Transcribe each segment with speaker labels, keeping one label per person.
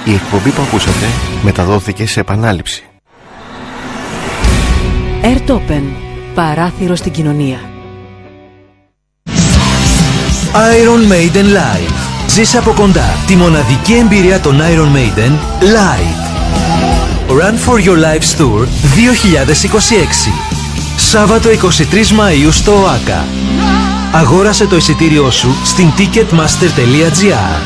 Speaker 1: Η εκπομπή που ακούσατε μεταδόθηκε σε επανάληψη.
Speaker 2: Airtopen, παράθυρο στην κοινωνία.
Speaker 3: Iron Maiden Live. Ζήσε από κοντά τη μοναδική εμπειρία των Iron Maiden live. Run for Your Lives Tour 2026. Σάββατο 23 Μαΐου στο ΟΑΚΑ. Αγόρασε το εισιτήριό σου στην ticketmaster.gr.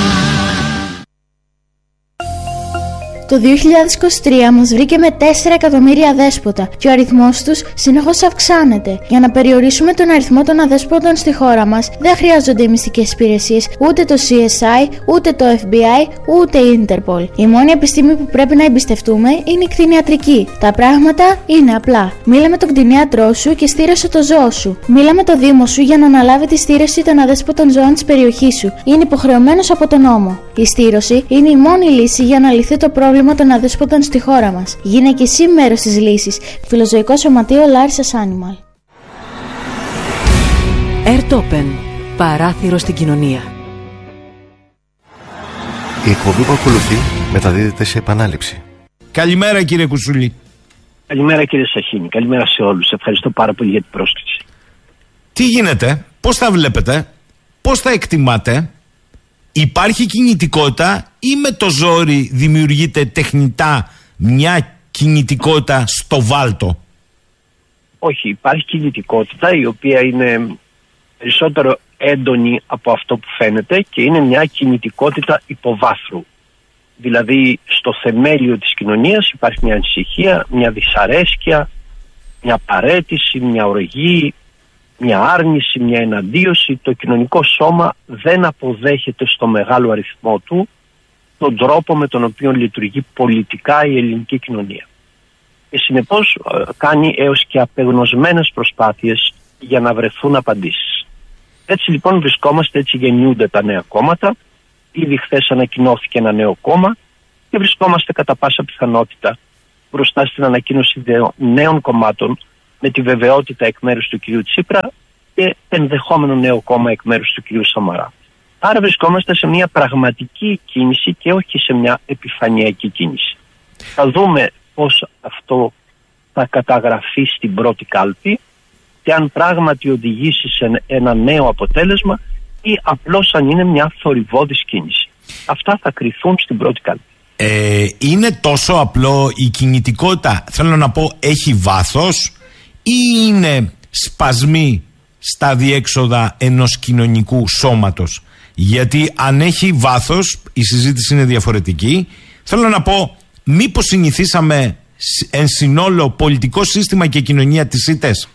Speaker 4: Το 2023 μας βρήκε με 4 εκατομμύρια αδέσποτα και ο αριθμός τους συνεχώς αυξάνεται. Για να περιορίσουμε τον αριθμό των αδέσποτων στη χώρα μας, δεν χρειάζονται οι μυστικές υπηρεσίες, ούτε το CSI, ούτε το FBI, ούτε η Interpol. Η μόνη επιστήμη που πρέπει να εμπιστευτούμε είναι η κτηνιατρική. Τα πράγματα είναι απλά. Μίλα με τον κτηνίατρό σου και στήρωσε το ζώο σου. Μίλα με το Δήμο σου για να αναλάβει τη στήρωση των αδέσποτων ζώων της περιοχής σου. Είναι υποχρεωμένος από τον νόμο. Η στήρωση είναι η μόνη λύση για να λυθεί το πρόβλημα των αδέσποτων στη χώρα μας. Γίνε και εσύ μέρος της λύσης. Φιλοζωικό Σωματείο Larissa's Animal.
Speaker 2: Airtopen, παράθυρο στην κοινωνία.
Speaker 1: Η εκπομπή που ακολουθεί μεταδίδεται σε επανάληψη.
Speaker 5: Καλημέρα κύριε Κουσούλη.
Speaker 6: Καλημέρα κύριε Σαχίνη. Καλημέρα σε όλους. Ευχαριστώ πάρα πολύ για την πρόσκληση.
Speaker 5: Τι γίνεται, πώς τα βλέπετε, πώς τα εκτιμάτε? Υπάρχει κινητικότητα ή με το ζόρι δημιουργείται τεχνητά μια κινητικότητα στο βάλτο?
Speaker 6: Όχι, υπάρχει κινητικότητα η οποία είναι περισσότερο έντονη από αυτό που φαίνεται και είναι μια κινητικότητα υποβάθρου. Δηλαδή στο θεμέλιο της κοινωνίας υπάρχει μια ανησυχία, μια δυσαρέσκεια, μια παραίτηση, μια οργή, μια άρνηση, μια εναντίωση. Το κοινωνικό σώμα δεν αποδέχεται στο μεγάλο αριθμό του τον τρόπο με τον οποίο λειτουργεί πολιτικά η ελληνική κοινωνία. Και συνεπώς κάνει έως και απεγνωσμένες προσπάθειες για να βρεθούν απαντήσεις. Έτσι λοιπόν βρισκόμαστε, έτσι γεννιούνται τα νέα κόμματα. Ήδη χθες ανακοινώθηκε ένα νέο κόμμα και βρισκόμαστε κατά πάσα πιθανότητα μπροστά στην ανακοίνωση νέων κομμάτων, με τη βεβαιότητα εκ μέρους του κυρίου Τσίπρα και ενδεχόμενο νέο κόμμα εκ μέρους του κυρίου Σαμαρά. Άρα βρισκόμαστε σε μια πραγματική κίνηση και όχι σε μια επιφανειακή κίνηση. Θα δούμε πώς αυτό θα καταγραφεί στην πρώτη κάλπη και αν πράγματι οδηγήσει σε ένα νέο αποτέλεσμα ή απλώς αν είναι μια θορυβώδης κίνηση. Αυτά θα κριθούν στην πρώτη κάλπη.
Speaker 5: Είναι τόσο απλό η κινητικότητα, θέλω να πω, έχει βάθος ή είναι σπασμοί στα διέξοδα ενός κοινωνικού σώματος? Γιατί αν έχει βάθος η συζήτηση είναι διαφορετική. Θέλω να πω, μήπως συνηθίσαμε εν συνόλο πολιτικό σύστημα και κοινωνία τις ήττες?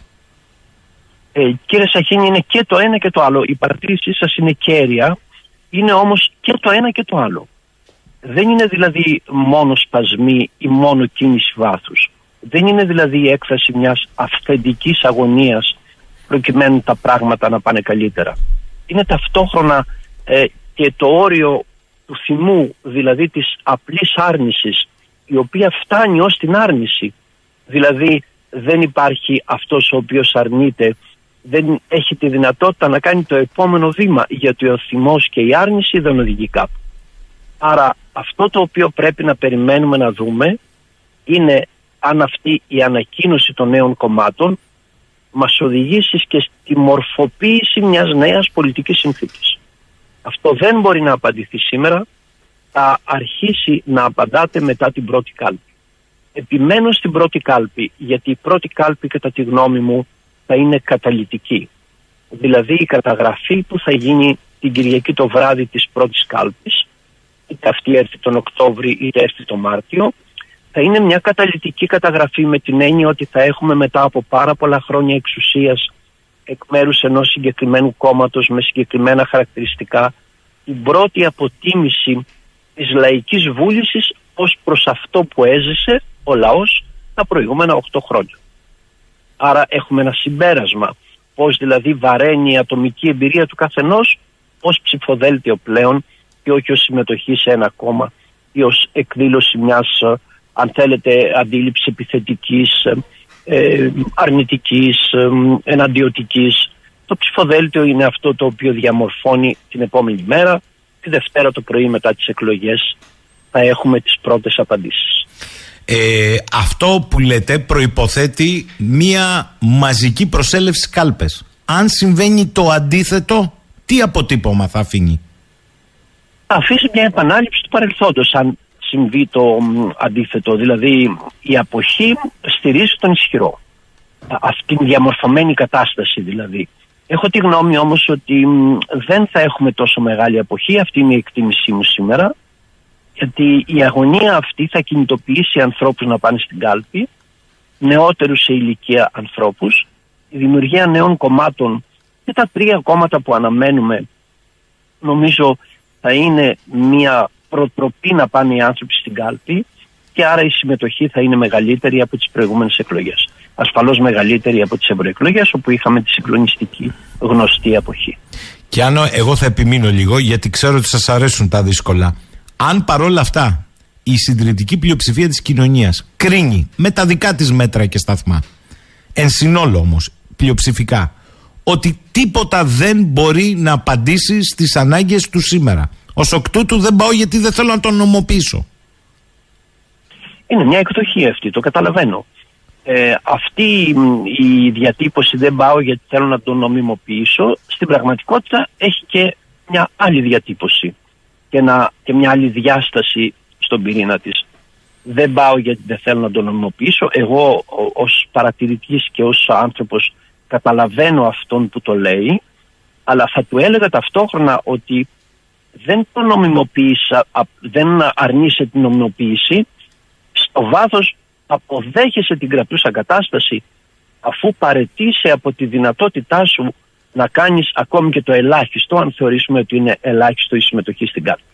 Speaker 6: Κύριε Σαχίνη, είναι και το ένα και το άλλο. Η παρατήρησή σας είναι κέρια, είναι όμως και το ένα και το άλλο. Δεν είναι δηλαδή μόνο σπασμοί ή μόνο κίνηση βάθους. Δεν είναι δηλαδή η έκφραση μιας αυθεντικής αγωνίας προκειμένου τα πράγματα να πάνε καλύτερα. Είναι ταυτόχρονα και το όριο του θυμού, δηλαδή της απλής άρνησης, η οποία φτάνει ως την άρνηση. Δηλαδή δεν υπάρχει αυτός ο οποίος αρνείται, δεν έχει τη δυνατότητα να κάνει το επόμενο βήμα, γιατί ο θυμός και η άρνηση δεν οδηγεί κάπου. Άρα αυτό το οποίο πρέπει να περιμένουμε να δούμε είναι αν αυτή η ανακοίνωση των νέων κομμάτων μας οδηγήσει και στη μορφοποίηση μιας νέας πολιτικής συνθήκης. Αυτό δεν μπορεί να απαντηθεί σήμερα, θα αρχίσει να απαντάτε μετά την πρώτη κάλπη. Επιμένω στην πρώτη κάλπη, γιατί η πρώτη κάλπη κατά τη γνώμη μου θα είναι καταλυτική. Δηλαδή η καταγραφή που θα γίνει την Κυριακή το βράδυ της πρώτης κάλπης, είτε αυτή έρθει τον Οκτώβρη είτε έρθει τον Μάρτιο, θα είναι μια καταλυτική καταγραφή με την έννοια ότι θα έχουμε μετά από πάρα πολλά χρόνια εξουσίας εκ μέρους ενός συγκεκριμένου κόμματος με συγκεκριμένα χαρακτηριστικά την πρώτη αποτίμηση της λαϊκής βούλησης ως προς αυτό που έζησε ο λαός τα προηγούμενα 8 χρόνια. Άρα έχουμε ένα συμπέρασμα, πώς δηλαδή βαραίνει η ατομική εμπειρία του καθενός ως ψηφοδέλτιο πλέον και όχι ως συμμετοχή σε ένα κόμμα ή ως εκδήλωση μιας, αν θέλετε, αντίληψης επιθετικής, αρνητικής, εναντιωτικής. Το ψηφοδέλτιο είναι αυτό το οποίο διαμορφώνει την επόμενη μέρα, τη Δευτέρα το πρωί μετά τις εκλογές, θα έχουμε τις πρώτες απαντήσεις.
Speaker 5: Αυτό που λέτε προϋποθέτει μία μαζική προσέλευση κάλπες. Αν συμβαίνει το αντίθετο, τι αποτύπωμα θα αφήνει?
Speaker 6: Θα αφήσει μια επανάληψη του παρελθόντος αν συμβεί το αντίθετο. Δηλαδή η αποχή στηρίζει τον ισχυρό. Αυτή τη διαμορφωμένη κατάσταση δηλαδή. Έχω τη γνώμη όμως ότι δεν θα έχουμε τόσο μεγάλη αποχή. Αυτή είναι η εκτίμησή μου σήμερα. Γιατί η αγωνία αυτή θα κινητοποιήσει ανθρώπους να πάνε στην κάλπη, νεότερους σε ηλικία ανθρώπους, η δημιουργία νέων κομμάτων και τα 3 κόμματα που αναμένουμε νομίζω θα είναι μια προτροπή να πάνε οι άνθρωποι στην κάλπη και άρα η συμμετοχή θα είναι μεγαλύτερη από τις προηγούμενες εκλογές. Ασφαλώς μεγαλύτερη από τις ευρωεκλογές όπου είχαμε τη συγκλονιστική γνωστή αποχή.
Speaker 5: Και αν εγώ θα επιμείνω λίγο γιατί ξέρω ότι σας αρέσουν τα δύσκολα. Αν παρόλα αυτά η συντηρητική πλειοψηφία της κοινωνίας κρίνει με τα δικά της μέτρα και σταθμά, εν συνόλο όμως πλειοψηφικά, ότι τίποτα δεν μπορεί να απαντήσει στις ανάγκες του σήμερα, ως εκ τούτου δεν πάω γιατί δεν θέλω να τον νομοποιήσω.
Speaker 6: Είναι μια εκδοχή αυτή, το καταλαβαίνω. Αυτή η διατύπωση δεν πάω γιατί θέλω να τον νομιμοποιήσω, στην πραγματικότητα έχει και μια άλλη διατύπωση και μια άλλη διάσταση στον πυρήνα της. Δεν πάω γιατί δεν θέλω να τον νομιμοποιήσω. Εγώ ως παρατηρητής και ως άνθρωπος καταλαβαίνω αυτόν που το λέει, αλλά θα του έλεγα ταυτόχρονα ότι δεν το νομιμοποίησα, δεν αρνείσαι την νομιμοποίηση, στο βάθος αποδέχεσαι την κρατούσα κατάσταση αφού παραιτείσαι από τη δυνατότητά σου να κάνεις ακόμη και το ελάχιστο, αν θεωρήσουμε ότι είναι ελάχιστο η συμμετοχή στην κάλπη.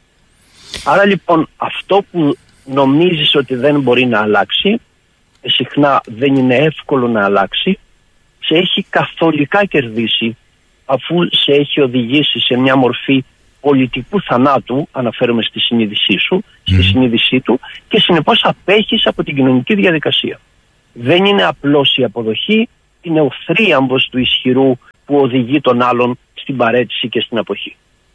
Speaker 6: Άρα λοιπόν αυτό που νομίζεις ότι δεν μπορεί να αλλάξει, συχνά δεν είναι εύκολο να αλλάξει, σε έχει καθολικά κερδίσει αφού σε έχει οδηγήσει σε μια μορφή πολιτικού θανάτου, αναφέρομαι στη συνείδησή σου, στη συνείδησή του, και συνεπώς απέχεις από την κοινωνική διαδικασία. Δεν είναι απλώς η αποδοχή, είναι ο θρίαμβος του ισχυρού που οδηγεί τον άλλον στην παραίτηση και στην αποχή.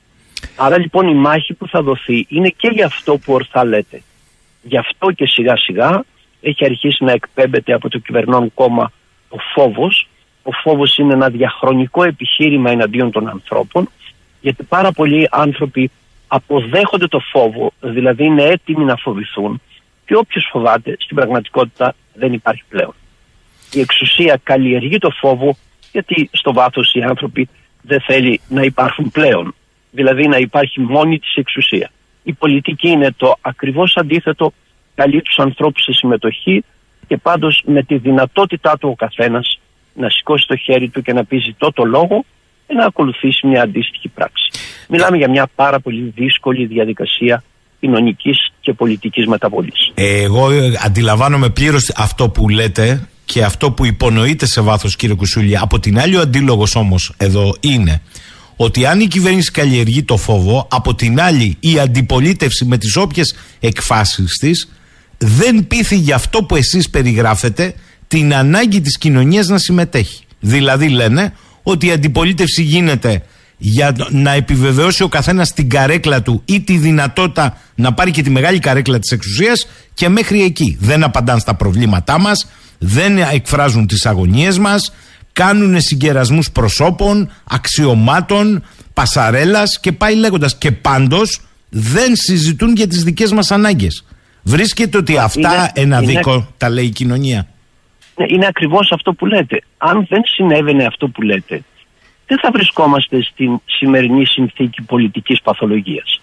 Speaker 6: Άρα λοιπόν η μάχη που θα δοθεί είναι και για αυτό που ορθά λέτε. Γι' αυτό και σιγά σιγά έχει αρχίσει να εκπέμπεται από το κυβερνών κόμμα ο φόβος. Ο φόβος είναι ένα διαχρονικό επιχείρημα εναντίον των ανθρώπων, γιατί πάρα πολλοί άνθρωποι αποδέχονται το φόβο, δηλαδή είναι έτοιμοι να φοβηθούν, και όποιος φοβάται στην πραγματικότητα δεν υπάρχει πλέον. Η εξουσία καλλιεργεί το φόβο, γιατί στο βάθος οι άνθρωποι δεν θέλει να υπάρχουν πλέον, δηλαδή να υπάρχει μόνη της εξουσία. Η πολιτική είναι το ακριβώς αντίθετο, καλεί τους ανθρώπους σε συμμετοχή και πάντως με τη δυνατότητά του ο καθένας να σηκώσει το χέρι του και να πει ζητώ το λόγο και να ακολουθήσει μια αντίστοιχη πράξη. Μιλάμε για μια πάρα πολύ δύσκολη διαδικασία κοινωνικής και πολιτικής μεταβολής.
Speaker 5: Εγώ αντιλαμβάνομαι πλήρως αυτό που λέτε και αυτό που υπονοείτε σε βάθος, κύριε Κουσούλη. Από την άλλη, ο αντίλογος όμως εδώ είναι ότι αν η κυβέρνηση καλλιεργεί το φόβο, από την άλλη η αντιπολίτευση με τις όποιες εκφάσεις της δεν πείθει για αυτό που εσείς περιγράφετε την ανάγκη της κοινωνίας να συμμετέχει. Δηλαδή λένε ότι η αντιπολίτευση γίνεται για να επιβεβαιώσει ο καθένας την καρέκλα του ή τη δυνατότητα να πάρει και τη μεγάλη καρέκλα της εξουσίας, και μέχρι εκεί. Δεν απαντάνε στα προβλήματά μας, δεν εκφράζουν τις αγωνίες μας, κάνουν συγκερασμούς προσώπων, αξιωμάτων, πασαρέλας και πάει λέγοντας. Και πάντως δεν συζητούν για τις δικές μας ανάγκες. Βρίσκεται ότι αυτά ένα δίκο τα λέει η κοινωνία?
Speaker 6: Είναι ακριβώς αυτό που λέτε. Αν δεν συνέβαινε αυτό που λέτε, δεν θα βρισκόμαστε στην σημερινή συνθήκη πολιτικής παθολογίας.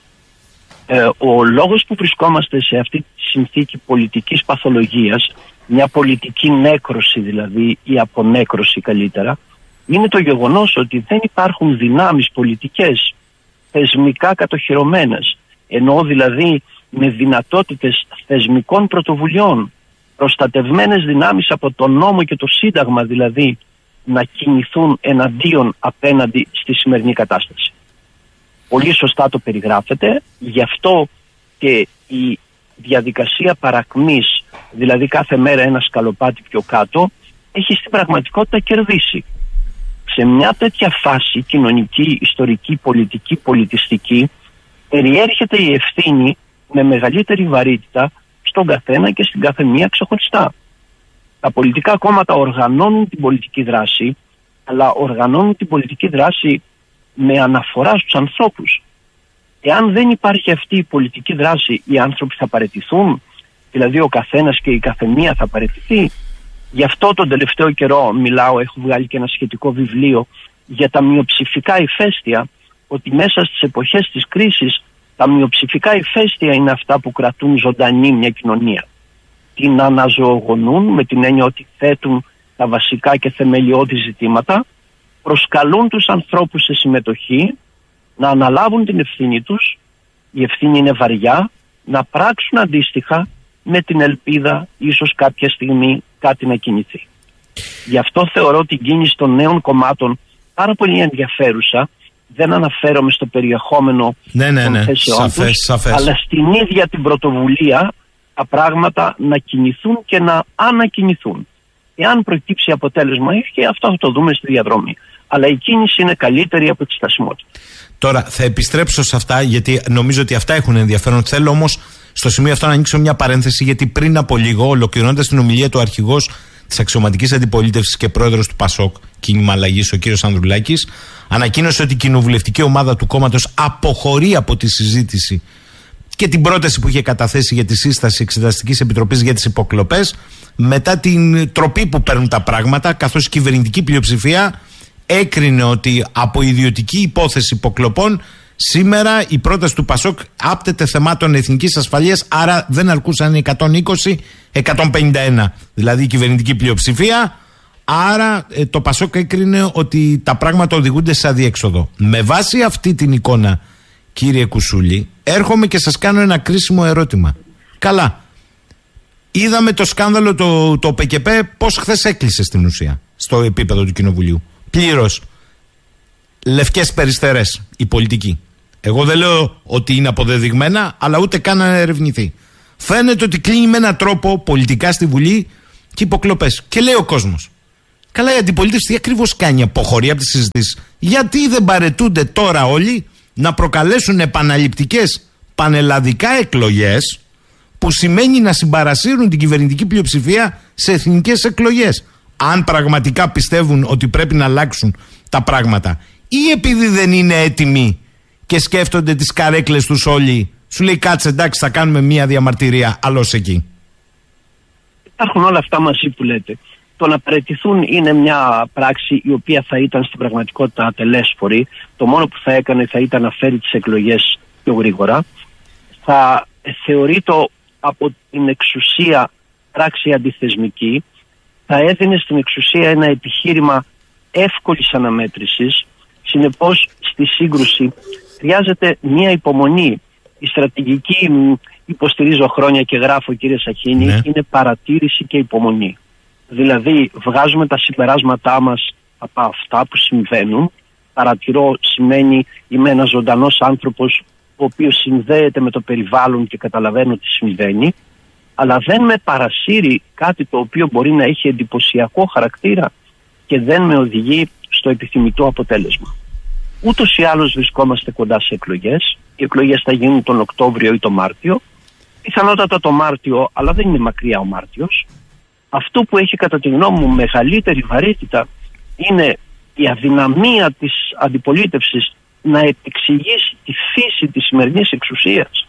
Speaker 6: Ο λόγος που βρισκόμαστε σε αυτή τη συνθήκη πολιτικής παθολογίας, μια πολιτική νέκρωση δηλαδή, ή απονέκρωση καλύτερα, είναι το γεγονός ότι δεν υπάρχουν δυνάμεις πολιτικές θεσμικά κατοχυρωμένες, εννοώ δηλαδή με δυνατότητες θεσμικών πρωτοβουλειών, προστατευμένες δυνάμεις από τον νόμο και το Σύνταγμα δηλαδή, να κινηθούν εναντίον απέναντι στη σημερινή κατάσταση. Πολύ σωστά το περιγράφεται, γι' αυτό και η διαδικασία παρακμής, δηλαδή κάθε μέρα ένα σκαλοπάτι πιο κάτω, έχει στην πραγματικότητα κερδίσει. Σε μια τέτοια φάση κοινωνική, ιστορική, πολιτική, πολιτιστική, περιέρχεται η ευθύνη με μεγαλύτερη βαρύτητα στον καθένα και στην καθεμία ξεχωριστά. Τα πολιτικά κόμματα οργανώνουν την πολιτική δράση, αλλά οργανώνουν την πολιτική δράση με αναφορά στους ανθρώπους. Εάν δεν υπάρχει αυτή η πολιτική δράση, οι άνθρωποι θα παραιτηθούν, δηλαδή ο καθένας και η καθεμία θα παραιτηθεί. Γι' αυτό τον τελευταίο καιρό έχω βγάλει και ένα σχετικό βιβλίο για τα μειοψηφικά ηφαίστεια, ότι μέσα στις εποχές της κρίσης τα μειοψηφικά ηφαίστεια είναι αυτά που κρατούν ζωντανή μια κοινωνία. Την αναζωογονούν με την έννοια ότι θέτουν τα βασικά και θεμελιώδη ζητήματα, προσκαλούν τους ανθρώπους σε συμμετοχή, να αναλάβουν την ευθύνη τους, η ευθύνη είναι βαριά, να πράξουν αντίστοιχα με την ελπίδα ίσως κάποια στιγμή κάτι να κινηθεί. Γι' αυτό θεωρώ την κίνηση των νέων κομμάτων πάρα πολύ ενδιαφέρουσα. Δεν αναφέρομαι στο περιεχόμενο των θέσεών τους, αλλά στην ίδια την πρωτοβουλία τα πράγματα να κινηθούν και να ανακοινηθούν. Εάν προκύψει αποτέλεσμα, και αυτό θα το δούμε στη διαδρομή. Αλλά η κίνηση είναι καλύτερη από τη στασιμότητα.
Speaker 5: Τώρα θα επιστρέψω σε αυτά, γιατί νομίζω ότι αυτά έχουν ενδιαφέρον. Θέλω όμως στο σημείο αυτό να ανοίξω μια παρένθεση, γιατί πριν από λίγο, ολοκληρώνοντας την ομιλία του αρχηγός της αξιωματικής αντιπολίτευσης και πρόεδρος του ΠΑΣΟΚ, κίνημα αλλαγής, ο κύριος Ανδρουλάκης, ανακοίνωσε ότι η κοινοβουλευτική ομάδα του κόμματος αποχωρεί από τη συζήτηση και την πρόταση που είχε καταθέσει για τη σύσταση Εξεταστικής Επιτροπής για τις υποκλοπές, μετά την τροπή που παίρνουν τα πράγματα, καθώς η κυβερνητική πλειοψηφία έκρινε ότι από ιδιωτική υπόθεση υποκλοπών σήμερα η πρόταση του ΠΑΣΟΚ άπτεται θεμάτων εθνικής ασφαλείας, άρα δεν αρκούσαν 120-151. Δηλαδή η κυβερνητική πλειοψηφία, άρα το ΠΑΣΟΚ έκρινε ότι τα πράγματα οδηγούνται σε αδιέξοδο. Με βάση αυτή την εικόνα, κύριε Κουσούλη, έρχομαι και σας κάνω ένα κρίσιμο ερώτημα. Καλά, είδαμε το σκάνδαλο το ΠΚΠ πώς χθες έκλεισε στην ουσία στο επίπεδο του Κοινοβουλίου. Πλήρως λευκές περιστερές η πολιτική. Εγώ δεν λέω ότι είναι αποδεδειγμένα, αλλά ούτε καν να ερευνηθεί. Φαίνεται ότι κλείνει με έναν τρόπο πολιτικά στη Βουλή και υποκλοπές. Και λέει ο κόσμος, καλά, η αντιπολίτευση τι ακριβώς κάνει, αποχωρεί από τις συζητήσεις? Γιατί δεν παραιτούνται τώρα όλοι να προκαλέσουν επαναληπτικές πανελλαδικά εκλογές, που σημαίνει να συμπαρασύρουν την κυβερνητική πλειοψηφία σε εθνικές εκλογές, αν πραγματικά πιστεύουν ότι πρέπει να αλλάξουν τα πράγματα? Ή επειδή δεν είναι έτοιμοι και σκέφτονται τις καρέκλες τους όλοι, σου λέει κάτσε εντάξει θα κάνουμε μία διαμαρτυρία, αλλώς εκεί?
Speaker 6: Υπάρχουν όλα αυτά μαζί που λέτε. Το να παραιτηθούν είναι μια πράξη η οποία θα ήταν στην πραγματικότητα ατελέσφορη. Το μόνο που θα έκανε θα ήταν να φέρει τις εκλογές πιο γρήγορα. Θα θεωρείται από την εξουσία πράξη αντιθεσμική. Θα έδινε στην εξουσία ένα επιχείρημα εύκολης αναμέτρησης. Συνεπώς στη σύγκρουση χρειάζεται μια υπομονή. Η στρατηγική, υποστηρίζω χρόνια και γράφω, κύριε Σαχίνη, είναι παρατήρηση και υπομονή. Δηλαδή βγάζουμε τα συμπεράσματά μας από αυτά που συμβαίνουν. Παρατηρώ σημαίνει είμαι ένας ζωντανός άνθρωπος ο οποίος συνδέεται με το περιβάλλον και καταλαβαίνω τι συμβαίνει, αλλά δεν με παρασύρει κάτι το οποίο μπορεί να έχει εντυπωσιακό χαρακτήρα και δεν με οδηγεί στο επιθυμητό αποτέλεσμα. Ούτως ή άλλως βρισκόμαστε κοντά σε εκλογές. Οι εκλογές θα γίνουν τον Οκτώβριο ή τον Μάρτιο. Πιθανότατα τον Μάρτιο, αλλά δεν είναι μακριά ο Μάρτιος. Αυτό που έχει κατά τη γνώμη μου μεγαλύτερη βαρύτητα είναι η αδυναμία της αντιπολίτευσης να επεξηγήσει τη φύση της σημερινής εξουσίας.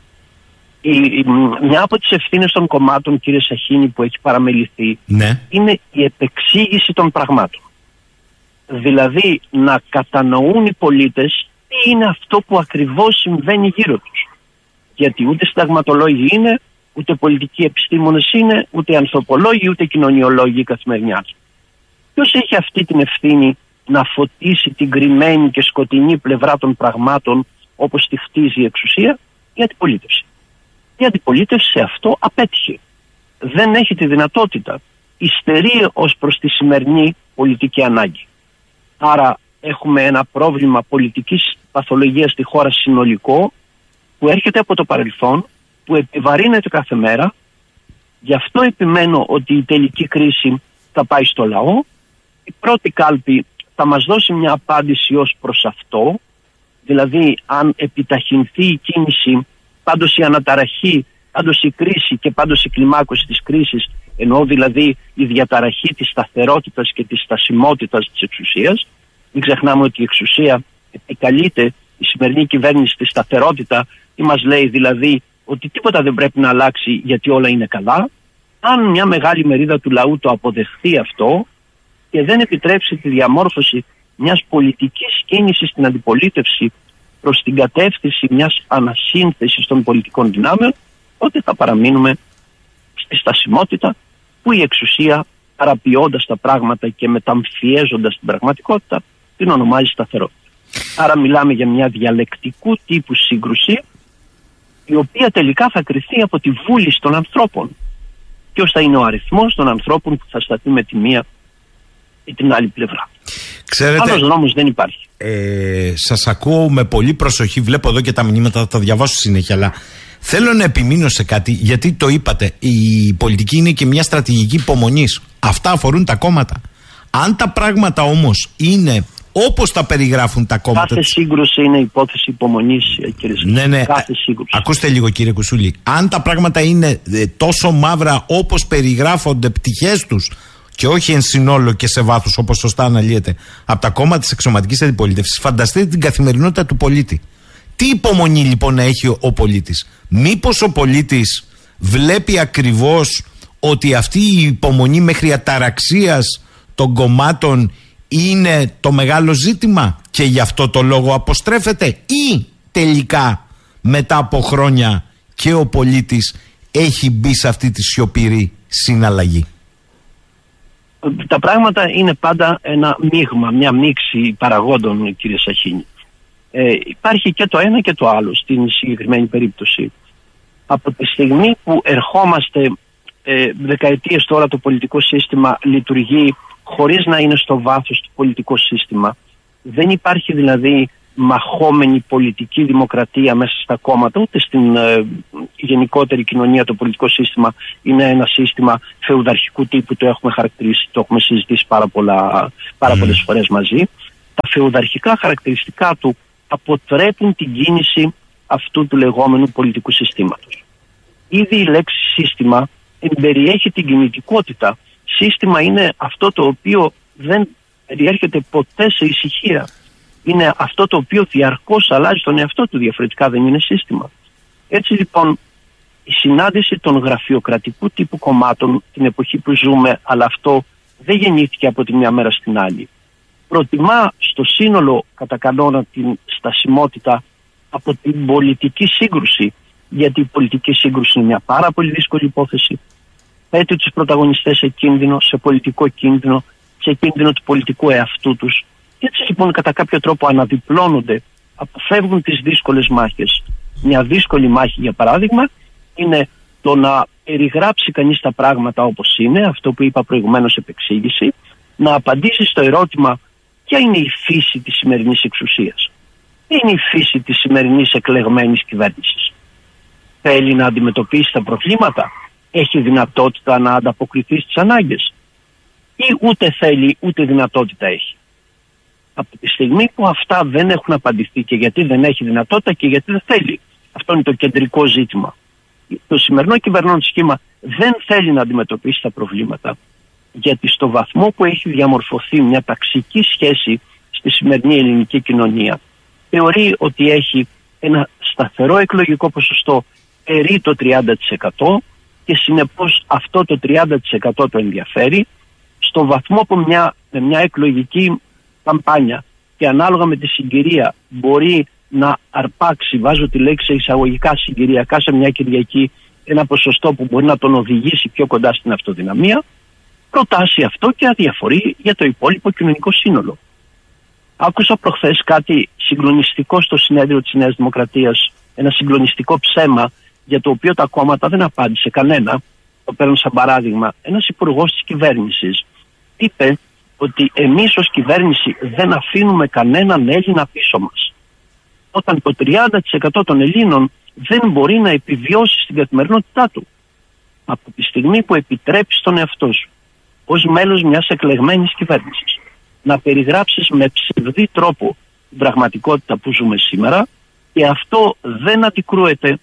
Speaker 6: Μια από τις ευθύνες των κομμάτων, κύριε Σαχίνη, που έχει παραμεληθεί, είναι η επεξήγηση των πραγμάτων. Δηλαδή να κατανοούν οι πολίτες τι είναι αυτό που ακριβώς συμβαίνει γύρω τους. Γιατί ούτε συνταγματολόγοι είναι, ούτε πολιτικοί επιστήμονες είναι, ούτε ανθρωπολόγοι, ούτε κοινωνιολόγοι καθημερινά. Ποιος έχει αυτή την ευθύνη να φωτίσει την κρυμμένη και σκοτεινή πλευρά των πραγμάτων όπως τη χτίζει η εξουσία? Η αντιπολίτευση. Η αντιπολίτευση σε αυτό απέτυχε. Δεν έχει τη δυνατότητα. Υστερεί ως προς τη σημερινή πολιτική ανάγκη. Άρα έχουμε ένα πρόβλημα πολιτικής παθολογίας στη χώρα συνολικό, που έρχεται από το παρελθόν, που επιβαρύνεται κάθε μέρα. Γι' αυτό επιμένω ότι η τελική κρίση θα πάει στο λαό. Η πρώτη κάλπη θα μας δώσει μια απάντηση ως προς αυτό. Δηλαδή αν επιταχυνθεί η κίνηση Πάντως η αναταραχή, πάντως η κρίση και πάντως η κλιμάκωση της κρίσης, εννοώ δηλαδή η διαταραχή της σταθερότητας και της στασιμότητας της εξουσίας. Μην ξεχνάμε ότι η εξουσία επικαλείται η σημερινή κυβέρνηση στη σταθερότητα, ή μας λέει δηλαδή ότι τίποτα δεν πρέπει να αλλάξει γιατί όλα είναι καλά. Αν μια μεγάλη μερίδα του λαού το αποδεχθεί αυτό και δεν επιτρέψει τη διαμόρφωση μιας πολιτικής κίνησης στην αντιπολίτευση προς την κατεύθυνση μιας ανασύνθεσης των πολιτικών δυνάμεων, τότε θα παραμείνουμε στη στασιμότητα που η εξουσία, παραποιώντας τα πράγματα και μεταμφιέζοντας την πραγματικότητα, την ονομάζει σταθερότητα. Άρα μιλάμε για μια διαλεκτικού τύπου σύγκρουση, η οποία τελικά θα κριθεί από τη βούληση των ανθρώπων. Ποιος θα είναι ο αριθμός των ανθρώπων που θα σταθεί με τη μία ή την άλλη πλευρά.
Speaker 5: Ξέρετε,
Speaker 6: άλλος νόμος δεν υπάρχει.
Speaker 5: Σας ακούω με πολύ προσοχή, βλέπω εδώ και τα μηνύματα, θα τα διαβάσω συνέχεια, αλλά θέλω να επιμείνω σε κάτι, γιατί το είπατε, η πολιτική είναι και μια στρατηγική υπομονής. Αυτά αφορούν τα κόμματα. Αν τα πράγματα όμως είναι όπως τα περιγράφουν τα κόμματα.
Speaker 6: Κάθε σύγκρουση είναι υπόθεση υπομονής, κύριε Σουσούλη.
Speaker 5: Ναι.
Speaker 6: Κάθε σύγκρουση.
Speaker 5: Ακούστε λίγο, κύριε Κουσούλη. Αν τα πράγματα είναι τόσο μαύρα όπως περιγράφονται πτυχές τους και όχι εν συνόλο και σε βάθος, όπως σωστά αναλύεται, από τα κόμματα της εξωματικής αντιπολίτευσης, φανταστείτε την καθημερινότητα του πολίτη. Τι υπομονή λοιπόν να έχει ο πολίτης? Μήπως ο πολίτης βλέπει ακριβώς ότι αυτή η υπομονή μέχρι αταραξίας των κομμάτων είναι το μεγάλο ζήτημα και γι' αυτό το λόγο αποστρέφεται, ή τελικά μετά από χρόνια και ο πολίτης έχει μπει σε αυτή τη σιωπηρή συναλλαγή?
Speaker 6: Τα πράγματα είναι πάντα ένα μείγμα, μια μίξη παραγόντων, κύριε Σαχίνη. Υπάρχει και το ένα και το άλλο στην συγκεκριμένη περίπτωση. Από τη στιγμή που ερχόμαστε δεκαετίες τώρα, το πολιτικό σύστημα λειτουργεί χωρίς να είναι στο βάθος του πολιτικό σύστημα. Δεν υπάρχει δηλαδή μαχόμενη πολιτική δημοκρατία μέσα στα κόμματα, ούτε στην γενικότερη κοινωνία. Το πολιτικό σύστημα είναι ένα σύστημα φεουδαρχικού τύπου, το έχουμε χαρακτηρίσει, το έχουμε συζητήσει πάρα πολλές φορές μαζί. Τα φεουδαρχικά χαρακτηριστικά του αποτρέπουν την κίνηση αυτού του λεγόμενου πολιτικού συστήματος. Ήδη η λέξη σύστημα εμπεριέχει την κινητικότητα. Σύστημα είναι αυτό το οποίο δεν περιέρχεται ποτέ σε ησυχία. Είναι αυτό το οποίο διαρκώς αλλάζει τον εαυτό του, διαφορετικά δεν είναι σύστημα. Έτσι λοιπόν η συνάντηση των γραφειοκρατικού τύπου κομμάτων την εποχή που ζούμε, αλλά αυτό δεν γεννήθηκε από τη μια μέρα στην άλλη, προτιμά στο σύνολο κατά κανόνα την στασιμότητα από την πολιτική σύγκρουση, γιατί η πολιτική σύγκρουση είναι μια πάρα πολύ δύσκολη υπόθεση. Θέτει τους πρωταγωνιστές σε κίνδυνο, σε πολιτικό κίνδυνο, σε κίνδυνο του πολιτικού εαυτού τους. Και έτσι λοιπόν κατά κάποιο τρόπο αναδιπλώνονται, αποφεύγουν τις δύσκολες μάχες. Μια δύσκολη μάχη, για παράδειγμα, είναι το να περιγράψει κανείς τα πράγματα όπως είναι, αυτό που είπα προηγουμένως επεξήγηση, να απαντήσει στο ερώτημα ποια είναι η φύση της σημερινής εξουσίας. Ποια είναι η φύση της σημερινής εκλεγμένης κυβέρνησης? Θέλει να αντιμετωπίσει τα προβλήματα? Έχει δυνατότητα να ανταποκριθεί στις ανάγκες? Ή ούτε θέλει ούτε δυνατότητα έχει? Από τη στιγμή που αυτά δεν έχουν απαντηθεί, και γιατί δεν έχει δυνατότητα και γιατί δεν θέλει, αυτό είναι το κεντρικό ζήτημα. Το σημερινό κυβερνών σχήμα δεν θέλει να αντιμετωπίσει τα προβλήματα, γιατί στο βαθμό που έχει διαμορφωθεί μια ταξική σχέση στη σημερινή ελληνική κοινωνία, θεωρεί ότι έχει ένα σταθερό εκλογικό ποσοστό περί το 30%, και συνεπώς αυτό το 30% το ενδιαφέρει, στο βαθμό που με μια εκλογική καμπάνια και ανάλογα με τη συγκυρία μπορεί να αρπάξει, βάζω τη λέξη εισαγωγικά συγκυριακά, σε μια Κυριακή ένα ποσοστό που μπορεί να τον οδηγήσει πιο κοντά στην αυτοδυναμία, προτάσει αυτό και αδιαφορεί για το υπόλοιπο κοινωνικό σύνολο. Άκουσα προχθές κάτι συγκλονιστικό στο συνέδριο της Νέας Δημοκρατίας, ένα συγκλονιστικό ψέμα για το οποίο τα κόμματα δεν απάντησε κανένα. Το παίρνω σαν παράδειγμα. Ένας υπουργός της κυβέρνησης είπε ότι εμείς ως κυβέρνηση δεν αφήνουμε κανέναν Έλληνα πίσω μας. Όταν το 30% των Ελλήνων δεν μπορεί να επιβιώσει στην καθημερινότητά του. Από τη στιγμή που επιτρέπεις τον εαυτό σου ως μέλος μιας εκλεγμένης κυβέρνησης να περιγράψεις με ψευδή τρόπο την πραγματικότητα που ζούμε σήμερα, και αυτό δεν αντικρούεται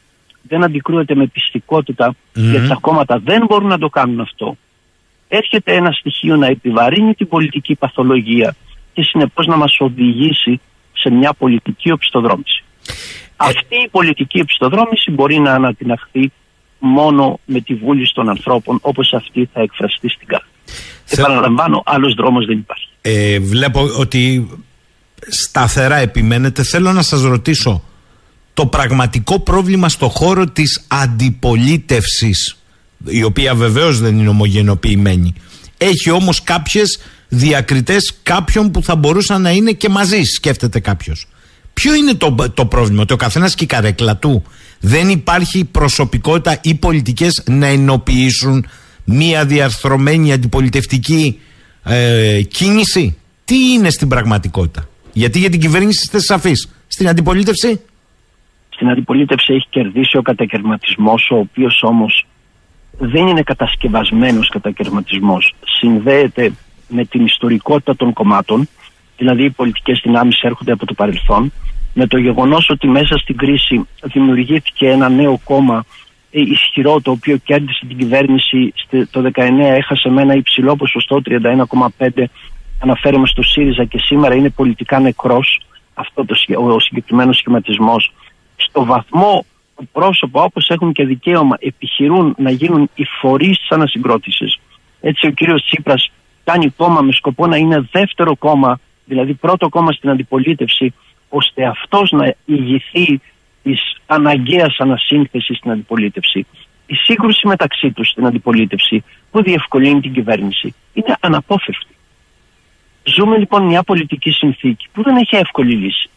Speaker 6: δεν αντικρούεται με πιστικότητα, γιατί τα κόμματα δεν μπορούν να το κάνουν αυτό, έρχεται ένα στοιχείο να επιβαρύνει την πολιτική παθολογία και συνεπώς να μας οδηγήσει σε μια πολιτική οπισθοδρόμηση. Αυτή η πολιτική οπισθοδρόμηση μπορεί να ανατιναχθεί μόνο με τη βούληση των ανθρώπων, όπως αυτή θα εκφραστεί στην κάρτα. Επαναλαμβάνω, άλλος δρόμος δεν υπάρχει.
Speaker 5: Βλέπω ότι σταθερά επιμένετε. Θέλω να σας ρωτήσω, το πραγματικό πρόβλημα στο χώρο της αντιπολίτευσης, η οποία βεβαίως δεν είναι ομογενοποιημένη, έχει όμως κάποιες διακριτές κάποιων που θα μπορούσαν να είναι και μαζί, σκέφτεται κάποιος. Ποιο είναι το πρόβλημα? Ότι ο καθένας και η καρέκλα του? Δεν υπάρχει προσωπικότητα ή πολιτικές να ενοποιήσουν μία διαρθρωμένη αντιπολιτευτική κίνηση? Τι είναι στην πραγματικότητα? Γιατί για την κυβέρνηση είστε σαφείς. Στην αντιπολίτευση?
Speaker 6: Στην αντιπολίτευση έχει κερδίσει ο κατακαιρματισμός, ο οποίος όμως δεν είναι κατασκευασμένος κατακαιρματισμός. Συνδέεται με την ιστορικότητα των κομμάτων, δηλαδή οι πολιτικές δυνάμεις έρχονται από το παρελθόν, με το γεγονός ότι μέσα στην κρίση δημιουργήθηκε ένα νέο κόμμα ισχυρό, το οποίο κέρδισε την κυβέρνηση το 19, έχασε με ένα υψηλό ποσοστό 31,5%. Αναφέρομαι στο ΣΥΡΙΖΑ και σήμερα είναι πολιτικά νεκρός αυτό ο συγκεκριμένος σχηματισμός. Στο βαθμό που πρόσωπα, όπως έχουν και δικαίωμα, επιχειρούν να γίνουν οι φορείς της ανασυγκρότησης. Έτσι ο κύριος Τσίπρας κάνει κόμμα με σκοπό να είναι δεύτερο κόμμα, δηλαδή πρώτο κόμμα στην αντιπολίτευση, ώστε αυτός να ηγηθεί της αναγκαίας ανασύνθεσης στην αντιπολίτευση. Η σύγκρουση μεταξύ τους στην αντιπολίτευση που διευκολύνει την κυβέρνηση είναι αναπόφευκτη. Ζούμε λοιπόν μια πολιτική συνθήκη που δεν έχει εύκολη λύση.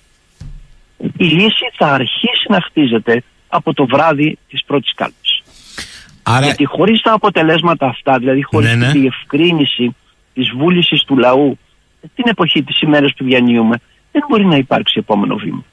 Speaker 6: Η λύση θα αρχίσει να χτίζεται από το βράδυ της πρώτης κάλπης. Γιατί χωρίς τα αποτελέσματα αυτά, δηλαδή χωρίς τη διευκρίνηση της βούλησης του λαού, την εποχή της ημέρας που διανύουμε, δεν μπορεί να υπάρξει επόμενο βήμα.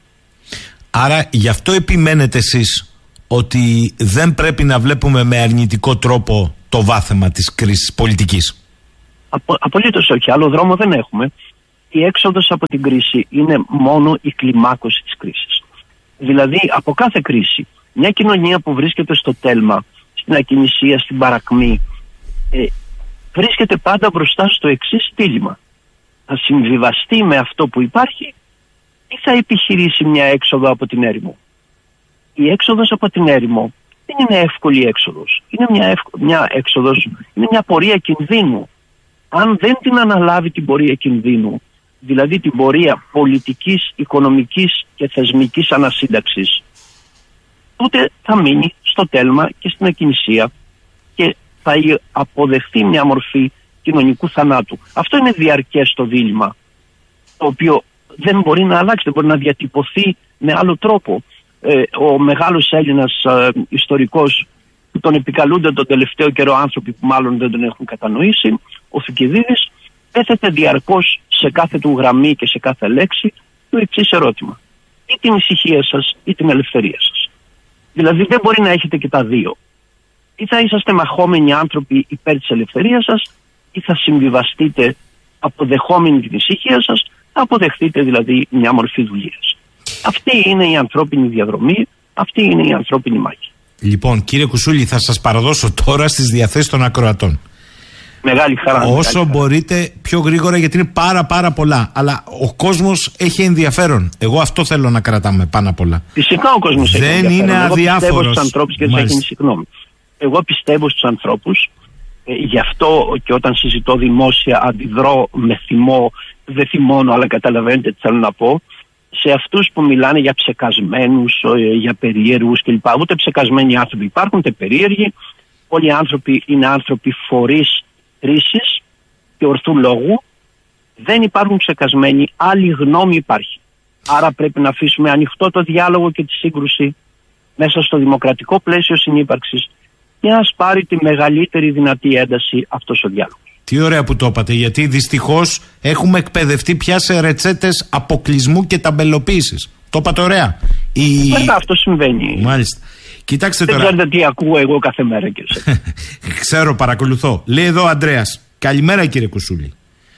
Speaker 5: Άρα γι' αυτό επιμένετε εσείς ότι δεν πρέπει να βλέπουμε με αρνητικό τρόπο το βάθεμα της κρίσης πολιτικής?
Speaker 6: Απολύτως όχι. Άλλο δρόμο δεν έχουμε. Η έξοδος από την κρίση είναι μόνο η κλιμάκωση της κρίσης. Δηλαδή από κάθε κρίση, μια κοινωνία που βρίσκεται στο τέλμα, στην ακινησία, στην παρακμή, βρίσκεται πάντα μπροστά στο εξής δίλημμα. Θα συμβιβαστεί με αυτό που υπάρχει ή θα επιχειρήσει μια έξοδο από την έρημο? Η έξοδος από την έρημο δεν είναι εύκολη έξοδος. Είναι μια έξοδος, είναι μια πορεία κινδύνου. Αν δεν την αναλάβει την πορεία κινδύνου, δηλαδή την πορεία πολιτικής, οικονομικής και θεσμικής ανασύνταξης, τότε θα μείνει στο τέλμα και στην ακινησία και θα αποδεχθεί μια μορφή κοινωνικού θανάτου. Αυτό είναι διαρκές το δίλημμα, το οποίο δεν μπορεί να αλλάξει, δεν μπορεί να διατυπωθεί με άλλο τρόπο. Ο μεγάλος Έλληνας ιστορικός που τον επικαλούνται τον τελευταίο καιρό άνθρωποι που μάλλον δεν τον έχουν κατανοήσει, ο Θουκυδίδης, έθετε διαρκώς σε κάθε του γραμμή και σε κάθε λέξη το εξής ερώτημα: ή την ησυχία σας ή την ελευθερία σας? Δηλαδή δεν μπορεί να έχετε και τα δύο. Ή θα είσαστε μαχόμενοι άνθρωποι υπέρ της ελευθερίας σας, ή θα συμβιβαστείτε αποδεχόμενοι την ησυχία σας, θα αποδεχτείτε δηλαδή μια μορφή δουλείας. Αυτή είναι η ανθρώπινη διαδρομή, αυτή είναι η ανθρώπινη μάχη.
Speaker 5: Λοιπόν, κύριε Κουσούλη, θα σας παραδώσω τώρα στις διαθέσεις των ακροατών.
Speaker 6: Μεγάλη χαρά.
Speaker 5: Όσο μπορείτε πιο γρήγορα, γιατί είναι πάρα πολλά. Αλλά ο κόσμος έχει ενδιαφέρον. Εγώ αυτό θέλω να κρατάμε πάνω απ' όλα.
Speaker 6: Φυσικά ο κόσμος έχει ενδιαφέρον.
Speaker 5: Δεν είναι αδιάφορος.
Speaker 6: Εγώ πιστεύω στους ανθρώπους και θα γίνει συγγνώμη. Εγώ πιστεύω στους ανθρώπους. Γι' αυτό και όταν συζητώ δημόσια αντιδρώ με θυμό. Δεν θυμώνω, αλλά καταλαβαίνετε τι θέλω να πω. Σε αυτούς που μιλάνε για ψεκασμένους, για περίεργους κλπ. Ούτε ψεκασμένοι άνθρωποι υπάρχουν, ούτε περίεργοι. Όλοι οι άνθρωποι είναι άνθρωποι φορείς κρίσης και ορθού λόγου. Δεν υπάρχουν ψεκασμένοι, άλλη γνώμη υπάρχει. Άρα πρέπει να αφήσουμε ανοιχτό το διάλογο και τη σύγκρουση μέσα στο δημοκρατικό πλαίσιο συνύπαρξης και ας πάρει τη μεγαλύτερη δυνατή ένταση αυτός ο διάλογος.
Speaker 5: Τι ωραία που το είπατε, γιατί δυστυχώς έχουμε εκπαιδευτεί πια σε ρετσέτες αποκλεισμού και ταμπελοποίησης. Το είπατε ωραία.
Speaker 6: Μετά αυτό συμβαίνει.
Speaker 5: Μάλιστα. Κοιτάξτε
Speaker 6: δεν
Speaker 5: τώρα.
Speaker 6: ξέρετε τι ακούω εγώ κάθε μέρα, κύριε.
Speaker 5: Ξέρω, παρακολουθώ. Λέει εδώ ο Ανδρέας. Καλημέρα, κύριε Κουσούλη.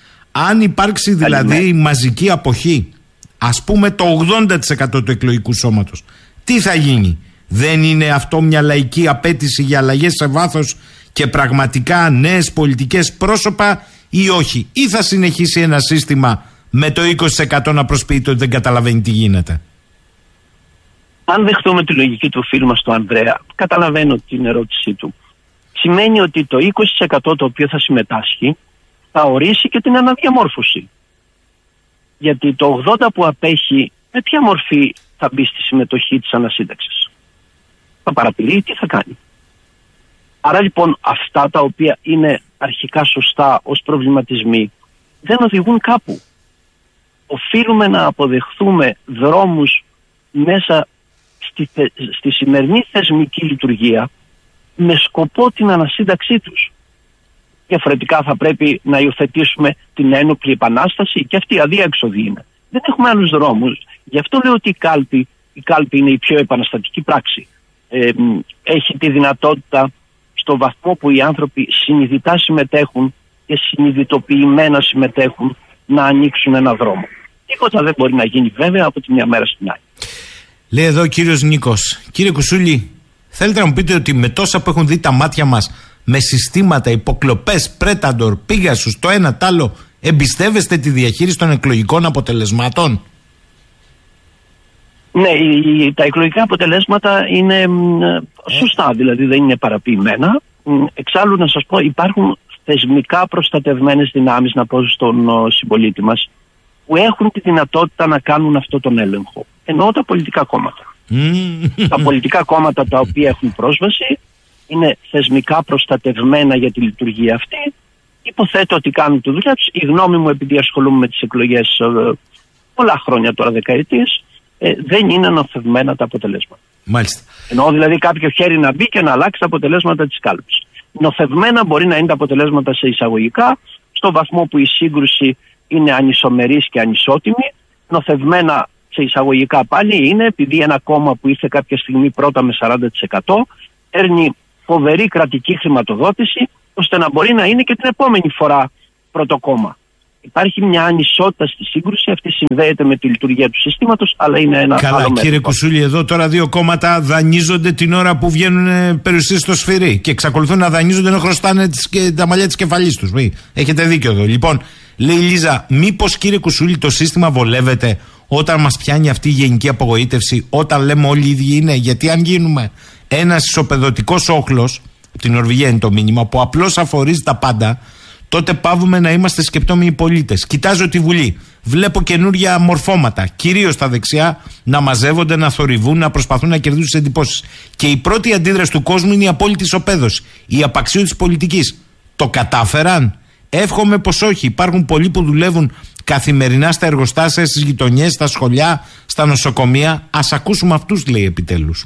Speaker 5: Αν υπάρξει δηλαδή μαζική αποχή, ας πούμε το 80% του εκλογικού σώματος, τι θα γίνει? Δεν είναι αυτό μια λαϊκή απέτηση για αλλαγές σε βάθος και πραγματικά νέες πολιτικές πρόσωπα ή όχι? Ή θα συνεχίσει ένα σύστημα με το 20% να προσποιείται ότι δεν καταλαβαίνει τι γίνεται?
Speaker 6: Αν δεχτούμε τη λογική του φίλου μας του Ανδρέα, καταλαβαίνω την ερώτησή του. Σημαίνει ότι το 20% το οποίο θα συμμετάσχει θα ορίσει και την αναδιαμόρφωση. Γιατί το 80% που απέχει, με ποια μορφή θα μπει στη συμμετοχή της ανασύνταξης? Θα παραποιεί, τι θα κάνει? Άρα λοιπόν αυτά τα οποία είναι αρχικά σωστά ως προβληματισμοί δεν οδηγούν κάπου. Οφείλουμε να αποδεχθούμε δρόμους μέσα στη σημερινή θεσμική λειτουργία με σκοπό την ανασύνταξή τους. Διαφορετικά θα πρέπει να υιοθετήσουμε την ένοπλη επανάσταση και αυτή αδιέξοδη είναι. Δεν έχουμε άλλους δρόμους. Γι' αυτό λέω ότι η κάλπη είναι η πιο επαναστατική πράξη. Έχει τη δυνατότητα στο βαθμό που οι άνθρωποι συνειδητά συμμετέχουν και συνειδητοποιημένα συμμετέχουν να ανοίξουν ένα δρόμο. Τίποτα δεν μπορεί να γίνει βέβαια από τη μια μέρα στην άλλη.
Speaker 5: Λέει εδώ ο κύριος Νίκος. Κύριε Κουσούλη, θέλετε να μου πείτε ότι με τόσα που έχουν δει τα μάτια μας, με συστήματα, υποκλοπές, πρέταντορ, πίγασους, το ένα τ' άλλο, εμπιστεύεστε τη διαχείριση των εκλογικών αποτελεσμάτων?
Speaker 6: Ναι, τα εκλογικά αποτελέσματα είναι σωστά, δηλαδή δεν είναι παραποιημένα. Εξάλλου να σας πω, υπάρχουν θεσμικά προστατευμένες δυνάμεις, να πω στον συμπολίτη μας, που έχουν τη δυνατότητα να κάνουν αυτό τον έλεγχο. Εννοώ τα πολιτικά κόμματα. Τα πολιτικά κόμματα τα οποία έχουν πρόσβαση είναι θεσμικά προστατευμένα για τη λειτουργία αυτή. Υποθέτω ότι κάνουν τη δουλειά τους. Η γνώμη μου, επειδή ασχολούμαι με τις εκλογές πολλά χρόνια τώρα, δεκαετίες, δεν είναι νοθευμένα τα αποτελέσματα.
Speaker 5: Μάλιστα.
Speaker 6: Εννοώ δηλαδή κάποιο χέρι να μπει και να αλλάξει τα αποτελέσματα της κάλπης. Νοθευμένα μπορεί να είναι τα αποτελέσματα σε εισαγωγικά, στο βαθμό που η σύγκρουση είναι ανισομερής και ανισότιμη. Νοθευμένα σε εισαγωγικά πάλι είναι επειδή ένα κόμμα που ήρθε κάποια στιγμή πρώτα με 40% παίρνει φοβερή κρατική χρηματοδότηση, ώστε να μπορεί να είναι και την επόμενη φορά πρώτο κόμμα. Υπάρχει μια ανισότητα στη σύγκρουση, αυτή συνδέεται με τη λειτουργία του συστήματος, αλλά είναι ένα άλλο μέτρο.
Speaker 5: Καλά, κύριε Κουσούλη, εδώ τώρα δύο κόμματα δανείζονται την ώρα που βγαίνουν περιουσίες στο σφυρί και εξακολουθούν να δανείζονται ενώ χρωστάνε τα μαλλιά της κεφαλής τους. Έχετε δίκιο εδώ. Λοιπόν, λέει η Λίζα, μήπως κύριε Κουσούλη το σύστημα βολεύεται όταν μας πιάνει αυτή η γενική απογοήτευση, όταν λέμε όλοι οι ίδιοι είναι? Γιατί αν γίνουμε ένας ισοπεδωτικός όχλος, από την Νορβηγία είναι το μήνυμα, που απλώς αφορίζει τα πάντα, τότε πάβουμε να είμαστε σκεπτόμενοι πολίτες. Κοιτάζω τη Βουλή. Βλέπω καινούργια μορφώματα, κυρίως στα δεξιά, να μαζεύονται, να θορυβούν, να προσπαθούν να κερδίσουν τις εντυπώσεις. Και η πρώτη αντίδραση του κόσμου είναι η απόλυτη ισοπαίδωση, η απαξίωση της πολιτικής. Το κατάφεραν? Εύχομαι πως όχι. Υπάρχουν πολλοί που δουλεύουν καθημερινά στα εργοστάσια, στις γειτονιές, στα σχολεία, στα νοσοκομεία. Ας ακούσουμε αυτούς, λέει επιτέλους.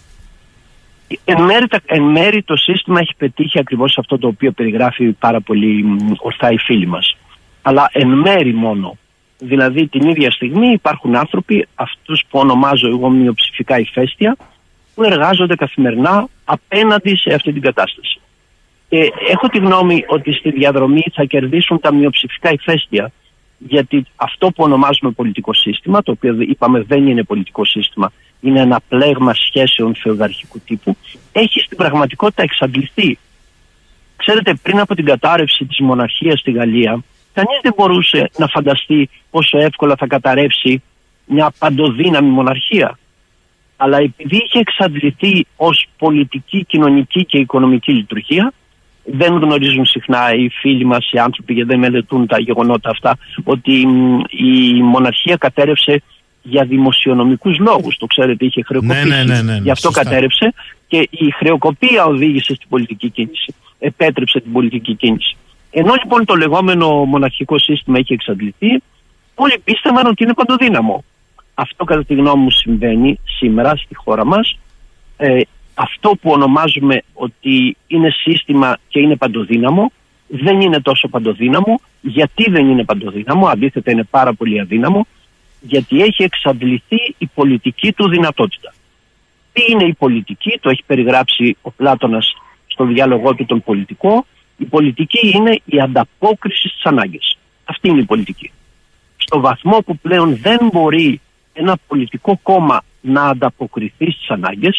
Speaker 6: Εν μέρη το σύστημα έχει πετύχει ακριβώς αυτό το οποίο περιγράφει πάρα πολύ ορθά η φίλη μας. Αλλά εν μέρη μόνο. Δηλαδή την ίδια στιγμή υπάρχουν άνθρωποι, αυτούς που ονομάζω εγώ μειοψηφικά ηφαίστεια, που εργάζονται καθημερινά απέναντι σε αυτή την κατάσταση. Έχω τη γνώμη ότι στη διαδρομή θα κερδίσουν τα μειοψηφικά ηφαίστεια, γιατί αυτό που ονομάζουμε πολιτικό σύστημα, το οποίο είπαμε δεν είναι πολιτικό σύστημα, είναι ένα πλέγμα σχέσεων φεουδαρχικού τύπου, έχει στην πραγματικότητα εξαντληθεί. Ξέρετε, πριν από την κατάρρευση της μοναρχίας στη Γαλλία, κανείς δεν μπορούσε να φανταστεί πόσο εύκολα θα καταρρεύσει μια παντοδύναμη μοναρχία. Αλλά επειδή είχε εξαντληθεί ως πολιτική, κοινωνική και οικονομική λειτουργία, δεν γνωρίζουν συχνά οι φίλοι μας, οι άνθρωποι, γιατί δεν μελετούν τα γεγονότα αυτά, ότι η μοναρχία κατέρευσε για δημοσιονομικούς λόγους. Το ξέρετε, είχε χρεοκοπήσει.
Speaker 5: Ναι,
Speaker 6: γι' αυτό σωστά κατέρευσε και η χρεοκοπία οδήγησε στην πολιτική κίνηση. Επέτρεψε την πολιτική κίνηση. Ενώ λοιπόν το λεγόμενο μοναρχικό σύστημα είχε εξαντληθεί, όλοι πίστευαν ότι είναι παντοδύναμο. Αυτό κατά τη γνώμη μου συμβαίνει σήμερα στη χώρα μας. Αυτό που ονομάζουμε ότι είναι σύστημα και είναι παντοδύναμο, δεν είναι τόσο παντοδύναμο. Γιατί δεν είναι παντοδύναμο? Αντίθετα είναι πάρα πολύ αδύναμο, γιατί έχει εξαντληθεί η πολιτική του δυνατότητα. Τι είναι η πολιτική? Το έχει περιγράψει ο Πλάτωνας στο διάλογό του τον πολιτικό. Η πολιτική είναι η ανταπόκριση στις ανάγκες. Αυτή είναι η πολιτική. Στο βαθμό που πλέον δεν μπορεί ένα πολιτικό κόμμα να ανταποκριθεί στις ανάγκες,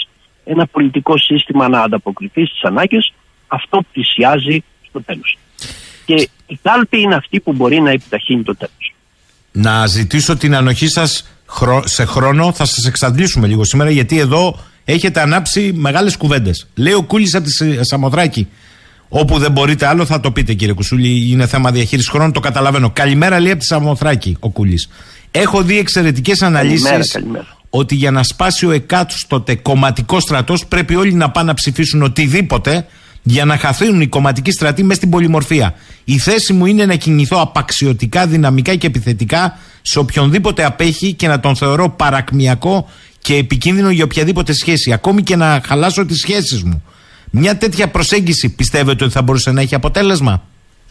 Speaker 6: ένα πολιτικό σύστημα να ανταποκριθεί στις ανάγκες, αυτό πλησιάζει στο τέλος. Και η κάλπη είναι αυτή που μπορεί να επιταχύνει το τέλος.
Speaker 5: Να ζητήσω την ανοχή σας σε χρόνο, θα σας εξαντλήσουμε λίγο σήμερα, γιατί εδώ έχετε ανάψει μεγάλες κουβέντες. Λέει ο Κούλης από τη Σαμοθράκη. Όπου δεν μπορείτε άλλο θα το πείτε, κύριε Κουσούλη, είναι θέμα διαχείρισης χρόνου, το καταλαβαίνω. Καλημέρα, λέει από τη Σαμοθράκη ο Κούλης. Έχω δει εξαιρετικές αναλύσεις ότι για να σπάσει ο εκάστοτε κομματικό στρατός πρέπει όλοι να πάνε να ψηφίσουν οτιδήποτε για να χαθούν οι κομματικοί στρατοί μέσα στην πολυμορφία. Η θέση μου είναι να κινηθώ απαξιωτικά, δυναμικά και επιθετικά σε οποιονδήποτε απέχει και να τον θεωρώ παρακμιακό και επικίνδυνο για οποιαδήποτε σχέση, ακόμη και να χαλάσω τις σχέσεις μου. Μια τέτοια προσέγγιση πιστεύετε ότι θα μπορούσε να έχει αποτέλεσμα?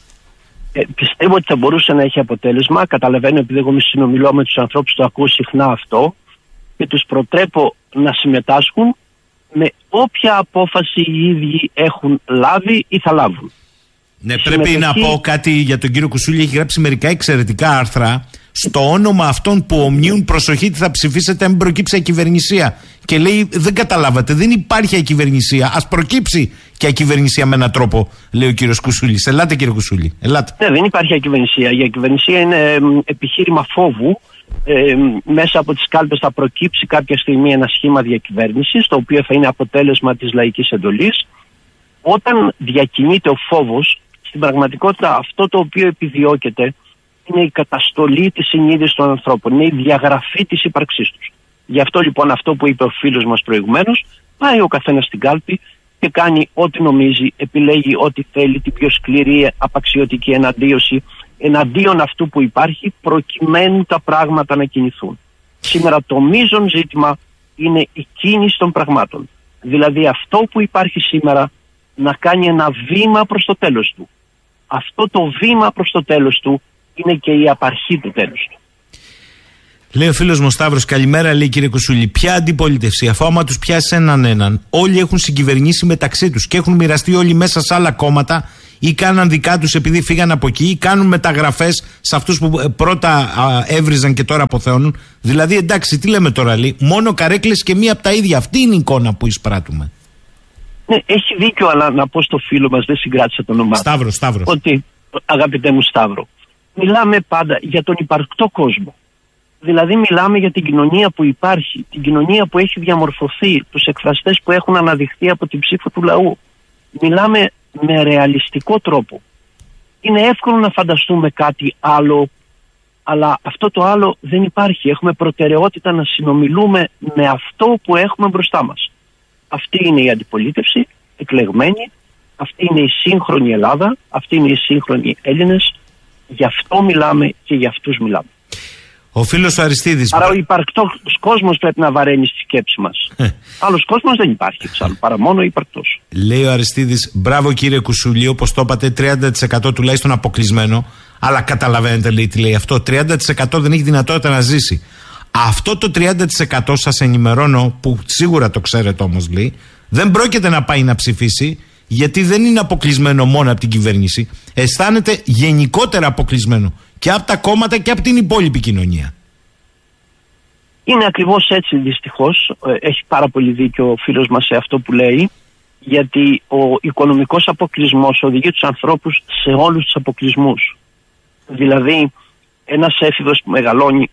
Speaker 6: Πιστεύω ότι θα μπορούσε να έχει αποτέλεσμα. Καταλαβαίνω, επειδή εγώ συνομιλώ με τους ανθρώπους, το ακούω συχνά αυτό και τους προτρέπω να συμμετάσχουν με όποια απόφαση οι ίδιοι έχουν λάβει ή θα λάβουν.
Speaker 5: Ναι, πρέπει να πω κάτι για τον κύριο Κουσούλη. Έχει γράψει μερικά εξαιρετικά άρθρα στο όνομα αυτών που ομνίουν προσοχή τι θα ψηφίσετε αν μην προκύψει ακυβερνησία. Και λέει, δεν καταλάβατε, δεν υπάρχει ακυβερνησία. Ας προκύψει και ακυβερνησία με έναν τρόπο, λέει ο κύριος Κουσούλης. Ελάτε, κύριε Κουσούλη, ελάτε.
Speaker 6: Ναι, δεν υπάρχει ακυβερνησία. Η ακυβερνησία είναι επιχείρημα φόβου. Μέσα από τις κάλπες θα προκύψει κάποια στιγμή ένα σχήμα διακυβέρνησης, το οποίο θα είναι αποτέλεσμα της λαϊκής εντολής. Όταν διακινείται ο φόβος, στην πραγματικότητα αυτό το οποίο επιδιώκεται είναι η καταστολή της συνείδησης των ανθρώπων, είναι η διαγραφή της ύπαρξής τους. Γι' αυτό λοιπόν αυτό που είπε ο φίλος μας προηγουμένως, πάει ο καθένας στην κάλπη και κάνει ό,τι νομίζει, επιλέγει ό,τι θέλει, την πιο σκληρή απαξιωτική εναντίωση εναντίον αυτού που υπάρχει, προκειμένου τα πράγματα να κινηθούν. Σήμερα το μείζον ζήτημα είναι η κίνηση των πραγμάτων. Δηλαδή αυτό που υπάρχει σήμερα να κάνει ένα βήμα προς το τέλος του. Αυτό το βήμα προς το τέλος του είναι και η απαρχή του τέλους του.
Speaker 5: Λέει ο φίλος μου Σταύρος, καλημέρα, λέει, κύριε Κουσούλη. Ποια αντιπολίτευση, αφού άμα τους πιάσει έναν, όλοι έχουν συγκυβερνήσει μεταξύ τους και έχουν μοιραστεί όλοι μέσα σε άλλα κόμματα ή κάναν δικά τους επειδή φύγαν από εκεί ή κάνουν μεταγραφές σε αυτούς που πρώτα έβριζαν και τώρα αποθεώνουν. Δηλαδή, εντάξει, τι λέμε τώρα, λέει, μόνο καρέκλες και μία από τα ίδια. Αυτή είναι η εικόνα που εισπράττουμε. Ναι,
Speaker 6: έχει δίκιο, αλλά να πω στο φίλο μας, δεν συγκράτησα το όνομά του.
Speaker 5: Σταύρος.
Speaker 6: Ότι, αγαπητέ μου Σταύρο, μιλάμε πάντα για τον υπαρκτό κόσμο. Δηλαδή μιλάμε για την κοινωνία που υπάρχει, την κοινωνία που έχει διαμορφωθεί, τους εκφραστές που έχουν αναδειχθεί από την ψήφο του λαού. Μιλάμε με ρεαλιστικό τρόπο. Είναι εύκολο να φανταστούμε κάτι άλλο, αλλά αυτό το άλλο δεν υπάρχει. Έχουμε προτεραιότητα να συνομιλούμε με αυτό που έχουμε μπροστά μας. Αυτή είναι η αντιπολίτευση, εκλεγμένη, αυτή είναι η σύγχρονη Ελλάδα, αυτή είναι οι σύγχρονοι Έλληνες. Γι' αυτό μιλάμε και γι' αυτούς μιλάμε.
Speaker 5: Ο φίλος ο Αριστίδης.
Speaker 6: Άρα ο υπαρκτός κόσμος πρέπει να βαραίνει στη σκέψη μας. Άλλος κόσμος δεν υπάρχει εξάλλου, παρά μόνο ο υπαρκτός.
Speaker 5: Λέει ο Αριστίδης, μπράβο κύριε Κουσούλη, όπως το είπατε, 30% τουλάχιστον αποκλεισμένο. Αλλά καταλαβαίνετε, λέει, τι λέει αυτό. 30% δεν έχει δυνατότητα να ζήσει. Αυτό το 30% σας ενημερώνω, που σίγουρα το ξέρετε όμως, λέει, δεν πρόκειται να πάει να ψηφίσει, γιατί δεν είναι αποκλεισμένο μόνο από την κυβέρνηση. Αισθάνεται γενικότερα αποκλεισμένο και από τα κόμματα και από την υπόλοιπη κοινωνία.
Speaker 6: Είναι ακριβώς έτσι, δυστυχώς. Έχει πάρα πολύ δίκιο ο φίλος μας σε αυτό που λέει, γιατί ο οικονομικός αποκλεισμός οδηγεί τους ανθρώπους σε όλους τους αποκλεισμούς. Δηλαδή, ένας έφηβος που μεγαλώνει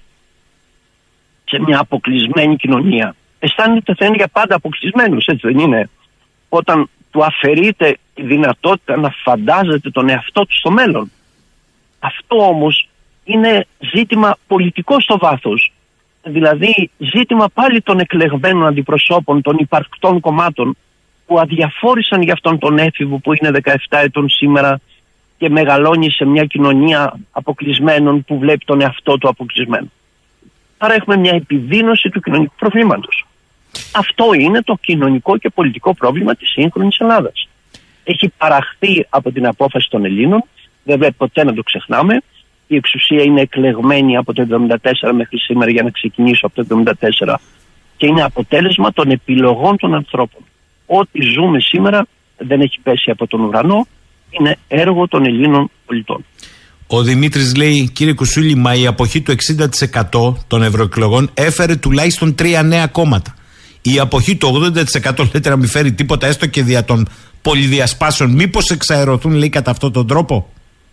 Speaker 6: σε μια αποκλεισμένη κοινωνία αισθάνεται ότι θα είναι για πάντα αποκλεισμένος, έτσι δεν είναι? Όταν του αφαιρείται η δυνατότητα να φαντάζεται τον εαυτό του στο μέλλον. Αυτό όμως είναι ζήτημα πολιτικό στο βάθος. Δηλαδή ζήτημα πάλι των εκλεγμένων αντιπροσώπων, των υπαρκτών κομμάτων που αδιαφόρησαν για αυτόν τον έφηβο που είναι 17 ετών σήμερα και μεγαλώνει σε μια κοινωνία αποκλεισμένων που βλέπει τον εαυτό του αποκλεισμένο. Άρα έχουμε μια επιδείνωση του κοινωνικού προβλήματος. Αυτό είναι το κοινωνικό και πολιτικό πρόβλημα της σύγχρονης Ελλάδας. Έχει παραχθεί από την απόφαση των Ελλήνων, δεν πρέπει ποτέ να το ξεχνάμε. Η εξουσία είναι εκλεγμένη από το 1974 μέχρι σήμερα, για να ξεκινήσω από το 1974, και είναι αποτέλεσμα των επιλογών των ανθρώπων. Ό,τι ζούμε σήμερα δεν έχει πέσει από τον ουρανό, είναι έργο των Ελλήνων πολιτών.
Speaker 5: Ο Δημήτρης λέει, κύριε Κουσούλη, μα η αποχή του 60% των ευρωεκλογών έφερε τουλάχιστον 3 νέα κόμματα. Η αποχή του 80% λέτε να μην φέρει τίποτα, έστω και δια των πολυδιασπάσεων. Μήπως εξαερωθούν, λέει, κατά αυτόν τον τρόπο?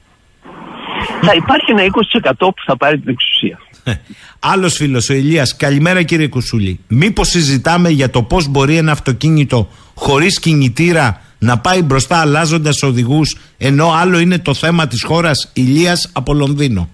Speaker 6: Θα υπάρχει ένα 20% που θα πάρει την εξουσία.
Speaker 5: Άλλος φίλος, ο Ηλίας. Καλημέρα, κύριε Κουσούλη. Μήπως συζητάμε για το πώς μπορεί ένα αυτοκίνητο χωρίς κινητήρα να πάει μπροστά αλλάζοντας οδηγούς, ενώ άλλο είναι το θέμα της χώρας? Ηλίας από Λονδίνο.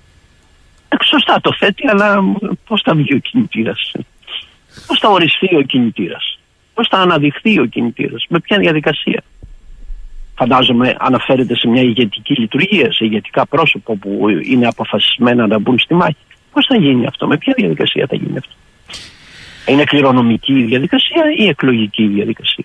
Speaker 6: Σωστά το θέτει, αλλά πώς θα βγει ο κινητήρας? Πώς θα οριστεί ο κινητήρας? Πώς θα αναδειχθεί ο κινητήρας? Με ποια διαδικασία? Φαντάζομαι αναφέρεται σε μια ηγετική λειτουργία, σε ηγετικά πρόσωπο που είναι αποφασισμένα να μπουν στη μάχη. Πώς θα γίνει αυτό? Με ποια διαδικασία θα γίνει αυτό? Είναι κληρονομική η διαδικασία ή εκλογική η διαδικασία?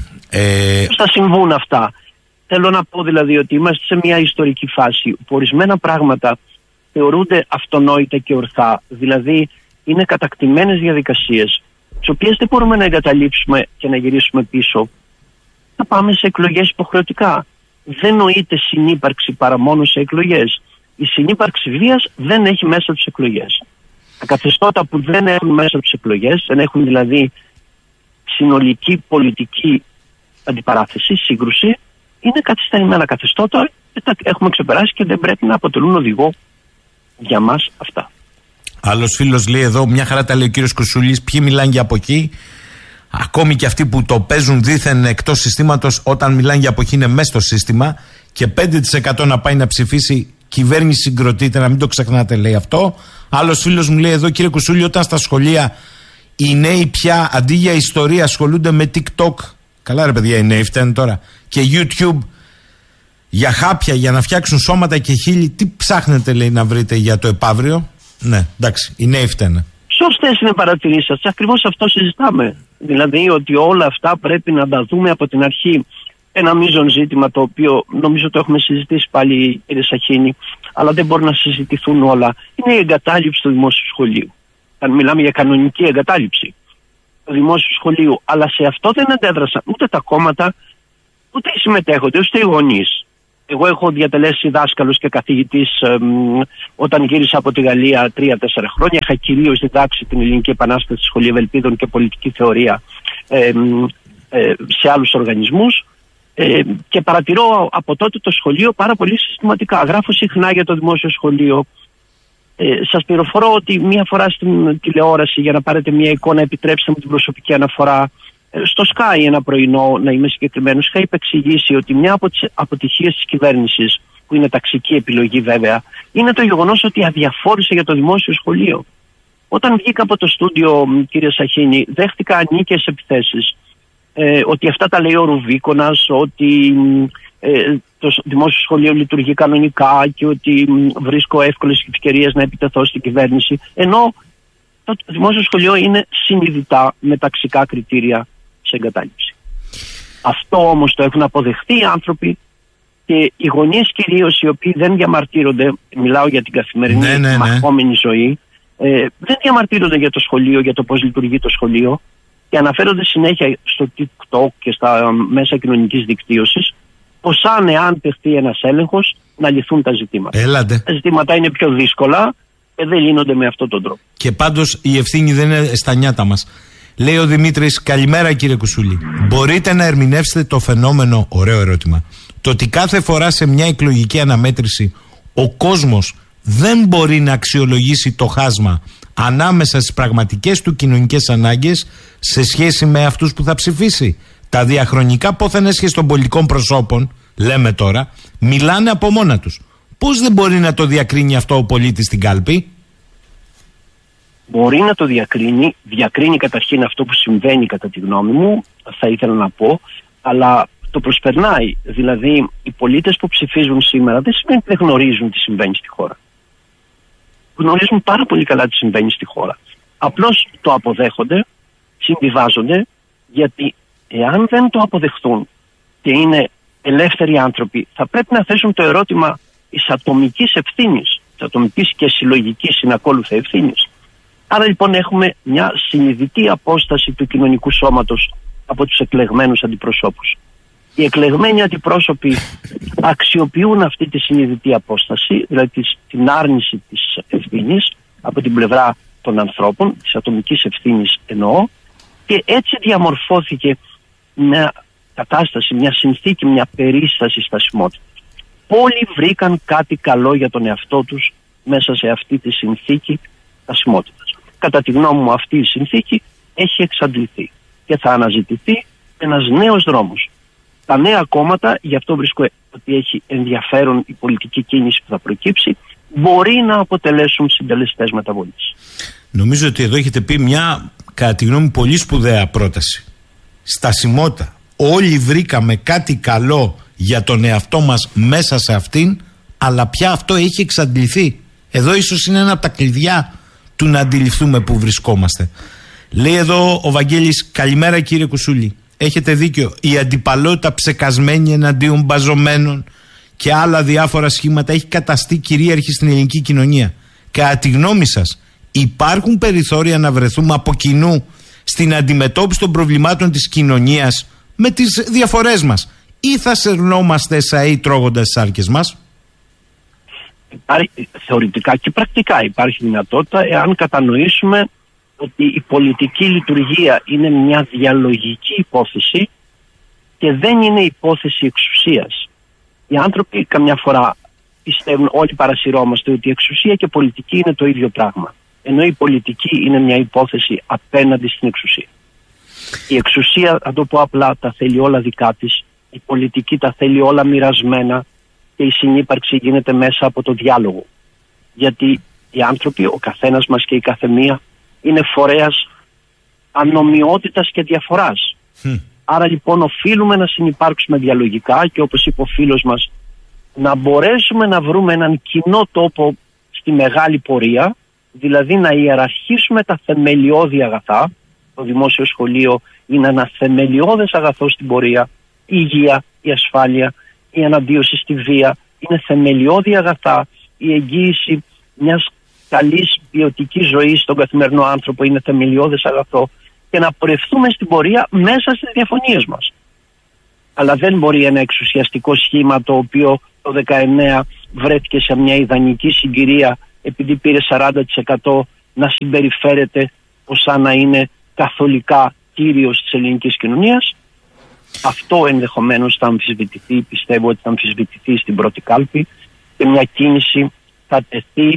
Speaker 6: Πώς θα συμβούν αυτά? Θέλω να πω δηλαδή ότι είμαστε σε μια ιστορική φάση που ορισμένα πράγματα θεωρούνται αυτονόητα και ορθά. Δηλαδή είναι κατακτημένες διαδικασίες, τις οποίες δεν μπορούμε να εγκαταλείψουμε και να γυρίσουμε πίσω. Θα πάμε σε εκλογές υποχρεωτικά. Δεν νοείται συνύπαρξη παρά μόνο σε εκλογές. Η συνύπαρξη βίας δεν έχει μέσα τους εκλογές. Τα καθεστώτα που δεν έχουν μέσα τους εκλογές, δεν έχουν δηλαδή συνολική πολιτική αντιπαράθεση, σύγκρουση, είναι καθυστερημένα καθεστώτα και τα έχουμε ξεπεράσει και δεν πρέπει να αποτελούν οδηγό για μας αυτά.
Speaker 5: Άλλος φίλος λέει εδώ, μια χαρά τα λέει ο κύριος Κουσούλης, ποιοι μιλάνε για αποχή? Ακόμη και αυτοί που το παίζουν δήθεν εκτός συστήματος, όταν μιλάνε για αποχή είναι μέσα στο σύστημα, και 5% να πάει να ψηφίσει, κυβέρνηση συγκροτείται, να μην το ξεχνάτε, λέει αυτό. Άλλος φίλος μου λέει εδώ, κύριε Κουσούλη, όταν στα σχολεία οι νέοι πια αντί για ιστορία ασχολούνται με TikTok, καλά ρε παιδιά, οι νέοι φταίνουν τώρα, και YouTube για χάπια, για να φτιάξουν σώματα και χείλη, τι ψάχνετε, λέει, να βρείτε για το επαύριο? Ναι, εντάξει, οι νέοι φταίνουν.
Speaker 6: Σωστές είναι παρατηρήσεις σας. Ακριβώς αυτό συζητάμε. Δηλαδή ότι όλα αυτά πρέπει να τα δούμε από την αρχή. Ένα μείζον ζήτημα το οποίο νομίζω το έχουμε συζητήσει πάλι, κύριε Σαχίνη, αλλά δεν μπορούν να συζητηθούν όλα. Είναι η εγκατάλειψη του δημόσιου σχολείου. Αν μιλάμε για κανονική εγκατάλειψη του δημόσιου σχολείου, αλλά σε αυτό δεν αντέδρασαν ούτε τα κόμματα, ούτε οι συμμετέχοντες, ούτε οι γονείς. Εγώ έχω διατελέσει δάσκαλος και καθηγητής όταν γύρισα από τη Γαλλία 3-4 χρόνια. Είχα κυρίως διδάξει την Ελληνική Επανάσταση, Σχολή Ευελπίδων και πολιτική θεωρία σε άλλους οργανισμούς. Και παρατηρώ από τότε το σχολείο πάρα πολύ συστηματικά. Γράφω συχνά για το δημόσιο σχολείο. Σας πληροφορώ ότι μία φορά στην τηλεόραση, για να πάρετε μία εικόνα, επιτρέψτε μου την προσωπική αναφορά, στο Sky ένα πρωινό, να είμαι συγκεκριμένος, είχα υπεξηγήσει ότι μια από τις αποτυχίες της κυβέρνησης, που είναι ταξική επιλογή βέβαια, είναι το γεγονός ότι αδιαφόρησε για το δημόσιο σχολείο. Όταν βγήκα από το στούντιο, κύριε Σαχίνη, δέχτηκα ανίκες επιθέσεις. Ότι αυτά τα λέει ο Ρουβίκονας, ότι το δημόσιο σχολείο λειτουργεί κανονικά και ότι βρίσκω εύκολες ευκαιρίες να επιτεθώ στην κυβέρνηση, ενώ το δημόσιο σχολείο είναι συνειδητά με ταξικά κριτήρια σε εγκατάλειψη. Αυτό όμως το έχουν αποδεχτεί οι άνθρωποι και οι γονείς κυρίως, οι οποίοι δεν διαμαρτύρονται, μιλάω για την καθημερινή μαχόμενη ζωή, δεν διαμαρτύρονται για το σχολείο, για το πώς λειτουργεί το σχολείο, και αναφέρονται συνέχεια στο TikTok και στα μέσα κοινωνικής δικτύωσης πως αν παιχτεί ένας έλεγχος να λυθούν τα ζητήματα.
Speaker 5: Έλατε.
Speaker 6: Τα ζητήματα είναι πιο δύσκολα και δεν λύνονται με αυτόν τον τρόπο.
Speaker 5: Και πάντως η ευθύνη δεν είναι στα νιάτα μας. Λέει ο Δημήτρης, καλημέρα κύριε Κουσούλη. Μπορείτε να ερμηνεύσετε το φαινόμενο, ωραίο ερώτημα, το ότι κάθε φορά σε μια εκλογική αναμέτρηση ο κόσμος δεν μπορεί να αξιολογήσει το χάσμα ανάμεσα στις πραγματικές του κοινωνικές ανάγκες σε σχέση με αυτούς που θα ψηφίσει? Τα διαχρονικά πόθεν έσχες των πολιτικών προσώπων, λέμε τώρα, μιλάνε από μόνα τους. Πώς δεν μπορεί να το διακρίνει αυτό ο πολίτης στην κάλπη?
Speaker 6: Μπορεί να το διακρίνει καταρχήν αυτό που συμβαίνει κατά τη γνώμη μου, θα ήθελα να πω, αλλά το προσπερνάει. Δηλαδή οι πολίτες που ψηφίζουν σήμερα δεν σημαίνει ότι δεν γνωρίζουν τι συμβαίνει στη χώρα. Γνωρίζουν πάρα πολύ καλά τι συμβαίνει στη χώρα. Απλώς το αποδέχονται, συμβιβάζονται, γιατί εάν δεν το αποδεχτούν και είναι ελεύθεροι άνθρωποι, θα πρέπει να θέσουν το ερώτημα της ατομικής ευθύνης, της ατομικής και συλλογικής συνακόλουθα ευθύνης. Άρα λοιπόν έχουμε μια συνειδητή απόσταση του κοινωνικού σώματος από τους εκλεγμένους αντιπροσώπους. Οι εκλεγμένοι αντιπρόσωποι αξιοποιούν αυτή τη συνειδητή απόσταση, δηλαδή την άρνηση της ευθύνης από την πλευρά των ανθρώπων, της ατομικής ευθύνης εννοώ, Και έτσι διαμορφώθηκε μια κατάσταση, μια συνθήκη, μια περίσταση στασιμότητας. Όλοι βρήκαν κάτι καλό για τον εαυτό τους μέσα σε αυτή τη συνθήκη στασιμότητας. Κατά τη γνώμη μου, αυτή η συνθήκη έχει εξαντληθεί και θα αναζητηθεί ένας νέος δρόμος. Τα νέα κόμματα, γι' αυτό βρίσκω ότι έχει ενδιαφέρον η πολιτική κίνηση που θα προκύψει, μπορεί να αποτελέσουν συντελεστές μεταβολής.
Speaker 5: Νομίζω ότι εδώ έχετε πει μια, κατά τη γνώμη μου, πολύ σπουδαία πρόταση. Στασιμότητα. Όλοι βρήκαμε κάτι καλό για τον εαυτό μας μέσα σε αυτήν, αλλά πια αυτό έχει εξαντληθεί. Εδώ ίσως είναι ένα από τα κλειδιά του να αντιληφθούμε που βρισκόμαστε. Λέει εδώ ο Βαγγέλης, καλημέρα κύριε Κουσούλη. Έχετε δίκιο. Η αντιπαλότητα ψεκασμένη εναντίον μπαζωμένων και άλλα διάφορα σχήματα έχει καταστεί κυρίαρχη στην ελληνική κοινωνία. Κατά τη γνώμη σας, υπάρχουν περιθώρια να βρεθούμε από κοινού στην αντιμετώπιση των προβλημάτων της κοινωνίας με τις διαφορές μας, ή θα σερνόμαστε σαΐ τρώγοντας τις άρκες μας?
Speaker 6: Θεωρητικά και πρακτικά υπάρχει δυνατότητα, εάν κατανοήσουμε ότι η πολιτική λειτουργία είναι μια διαλογική υπόθεση και δεν είναι υπόθεση εξουσίας. Οι άνθρωποι καμιά φορά πιστεύουν, όλοι παρασυρώμαστε, ότι η εξουσία και η πολιτική είναι το ίδιο πράγμα. Ενώ η πολιτική είναι μια υπόθεση απέναντι στην εξουσία. Η εξουσία, θα το πω απλά, τα θέλει όλα δικά της. Η πολιτική τα θέλει όλα μοιρασμένα και η συνύπαρξη γίνεται μέσα από το διάλογο. Γιατί οι άνθρωποι, ο καθένας μας και η καθεμία, είναι φορέας ανομοιότητας και διαφοράς. Άρα λοιπόν οφείλουμε να συνυπάρξουμε διαλογικά και, όπως είπε ο φίλος μας, να μπορέσουμε να βρούμε έναν κοινό τόπο στη μεγάλη πορεία, δηλαδή να ιεραρχήσουμε τα θεμελιώδη αγαθά. Το δημόσιο σχολείο είναι ένα θεμελιώδες αγαθό στην πορεία. Η υγεία, η ασφάλεια, η αναντίωση στη βία είναι θεμελιώδη αγαθά. Η εγγύηση μιας καλής ποιοτικής ζωής στον καθημερινό άνθρωπο είναι θεμελιώδες αγαθό, και να πορευτούμε στην πορεία μέσα στις διαφωνίες μας. Αλλά δεν μπορεί ένα εξουσιαστικό σχήμα, το οποίο το 19 βρέθηκε σε μια ιδανική συγκυρία επειδή πήρε 40%, να συμπεριφέρεται ως σαν να είναι καθολικά κύριος της ελληνικής κοινωνίας. Αυτό ενδεχομένως θα αμφισβητηθεί, πιστεύω ότι θα αμφισβητηθεί στην πρώτη κάλπη, και μια κίνηση θα τεθεί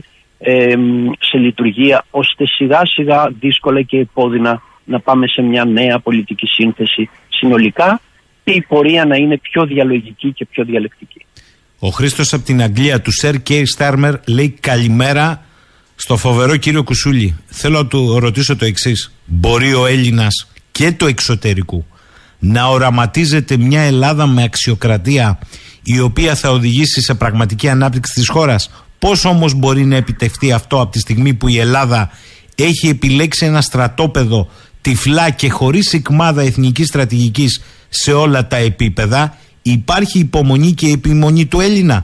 Speaker 6: σε λειτουργία, ώστε σιγά σιγά, δύσκολα και επώδυνα, να πάμε σε μια νέα πολιτική σύνθεση συνολικά και η πορεία να είναι πιο διαλογική και πιο διαλεκτική.
Speaker 5: Ο Χρήστος από την Αγγλία, του Σερ Κέι Στάρμερ, λέει καλημέρα στο φοβερό κύριο Κουσούλη. Θέλω να του ρωτήσω το εξής. Μπορεί ο Έλληνας και του εξωτερικού να οραματίζεται μια Ελλάδα με αξιοκρατία, η οποία θα οδηγήσει σε πραγματική ανάπτυξη της χώρας? Πώς όμως μπορεί να επιτευχθεί αυτό από τη στιγμή που η Ελλάδα έχει επιλέξει ένα στρατόπεδο τυφλά και χωρίς σικμάδα εθνικής στρατηγικής σε όλα τα επίπεδα? Υπάρχει υπομονή και επιμονή του Έλληνα?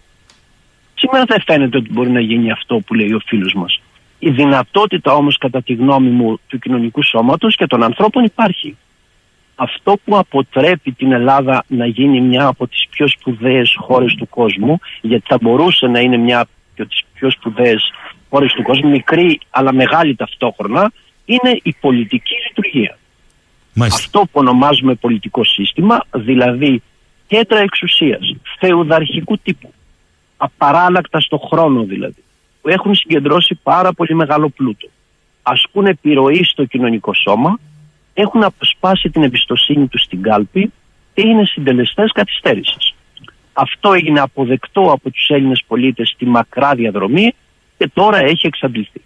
Speaker 6: Σήμερα δεν φαίνεται ότι μπορεί να γίνει αυτό που λέει ο φίλος μας. Η δυνατότητα όμως, κατά τη γνώμη μου, του κοινωνικού σώματος και των ανθρώπων υπάρχει. Αυτό που αποτρέπει την Ελλάδα να γίνει μια από τις πιο σπουδαίες χώρες του κόσμου, γιατί θα μπορούσε να είναι μια από τις πιο σπουδαίες χώρες του κόσμου, μικρή αλλά μεγάλη ταυτόχρονα, είναι η πολιτική λειτουργία. Μάλιστα. Αυτό που ονομάζουμε πολιτικό σύστημα, δηλαδή κέντρα εξουσίας, φεουδαρχικού τύπου, απαράλλακτα στο χρόνο δηλαδή, που έχουν συγκεντρώσει πάρα πολύ μεγάλο πλούτο, ασκούν επιρροή στο κοινωνικό σώμα, έχουν αποσπάσει την εμπιστοσύνη τους στην κάλπη και είναι συντελεστές καθυστέρησης. Αυτό έγινε αποδεκτό από τους Έλληνες πολίτες στη μακρά διαδρομή και τώρα έχει εξαντληθεί.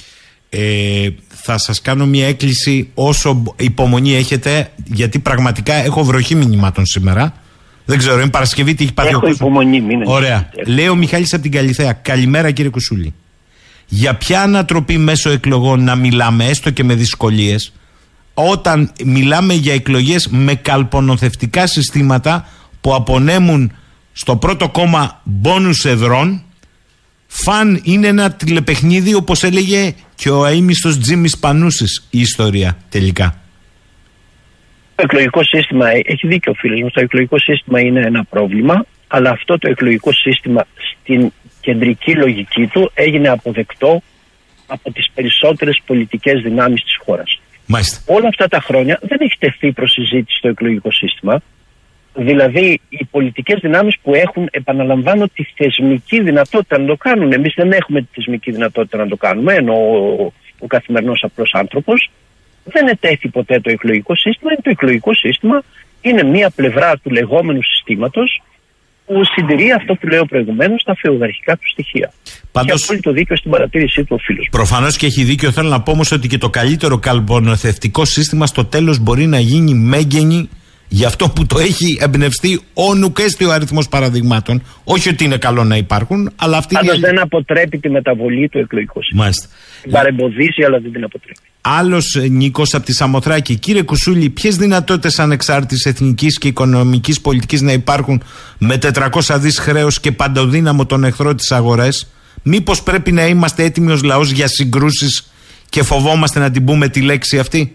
Speaker 5: Θα σας κάνω μια έκκληση, όσο υπομονή έχετε, γιατί πραγματικά έχω βροχή μηνυμάτων σήμερα. Δεν ξέρω, είναι Παρασκευή, τι έχει πάθει ο κόσμος.
Speaker 6: Έχω υπομονή, μην είναι.
Speaker 5: Ωραία. Λέει ο Μιχάλης από την Καλιθέα. Καλημέρα κύριε Κουσούλη. Για ποια ανατροπή μέσω εκλογών να μιλάμε, έστω και με δυσκολίες, όταν μιλάμε για εκλογές με καλπονοθευτικά συστήματα που απονέμουν στο πρώτο κόμμα μπόνους εδρών? Φαν είναι ένα τηλεπαιχνίδι, όπως έλεγε και ο αείμιστος Τζίμις Πανούσης η ιστορία τελικά.
Speaker 6: Το εκλογικό σύστημα, έχει δίκιο ο φίλος μου, το εκλογικό σύστημα είναι ένα πρόβλημα, αλλά αυτό το εκλογικό σύστημα στην κεντρική λογική του έγινε αποδεκτό από τις περισσότερες πολιτικές δυνάμεις της χώρας.
Speaker 5: Μάλιστα.
Speaker 6: Όλα αυτά τα χρόνια δεν έχει τεθεί προς συζήτηση το εκλογικό σύστημα. Δηλαδή, οι πολιτικές δυνάμεις που έχουν, επαναλαμβάνω, τη θεσμική δυνατότητα να το κάνουν. Εμείς δεν έχουμε τη θεσμική δυνατότητα να το κάνουμε, ενώ ο καθημερινός απλός άνθρωπος. Δεν ετέθη ποτέ το εκλογικό σύστημα. Το εκλογικό σύστημα είναι μία πλευρά του λεγόμενου συστήματος που συντηρεί αυτό που λέω προηγουμένως, τα φεουδαρχικά του στοιχεία.
Speaker 5: Πάντως,
Speaker 6: έχει απόλυτο δίκιο στην παρατήρησή του ο φίλος.
Speaker 5: Προφανώς και έχει δίκιο. Θέλω να πω όμως ότι και το καλύτερο καλπονοθευτικό σύστημα στο τέλος μπορεί να γίνει μέγενη για αυτό που το έχει εμπνευστεί ο νουκέστη ο αριθμός παραδειγμάτων. Όχι ότι είναι καλό να υπάρχουν, αλλά αυτή
Speaker 6: Πάντως δεν αποτρέπει τη μεταβολή του εκλογικού σύστηματος. Την παρεμποδίζει, αλλά δεν την αποτρέπει.
Speaker 5: Άλλος Νίκος από τη Σαμοθράκη. Κύριε Κουσούλη, ποιες δυνατότητες ανεξάρτητης εθνικής και οικονομικής πολιτικής να υπάρχουν με 400 δις χρέος και παντοδύναμο τον εχθρό της αγορές? Μήπως πρέπει να είμαστε έτοιμοι ως λαός για συγκρούσεις και φοβόμαστε να την πούμε τη λέξη αυτή?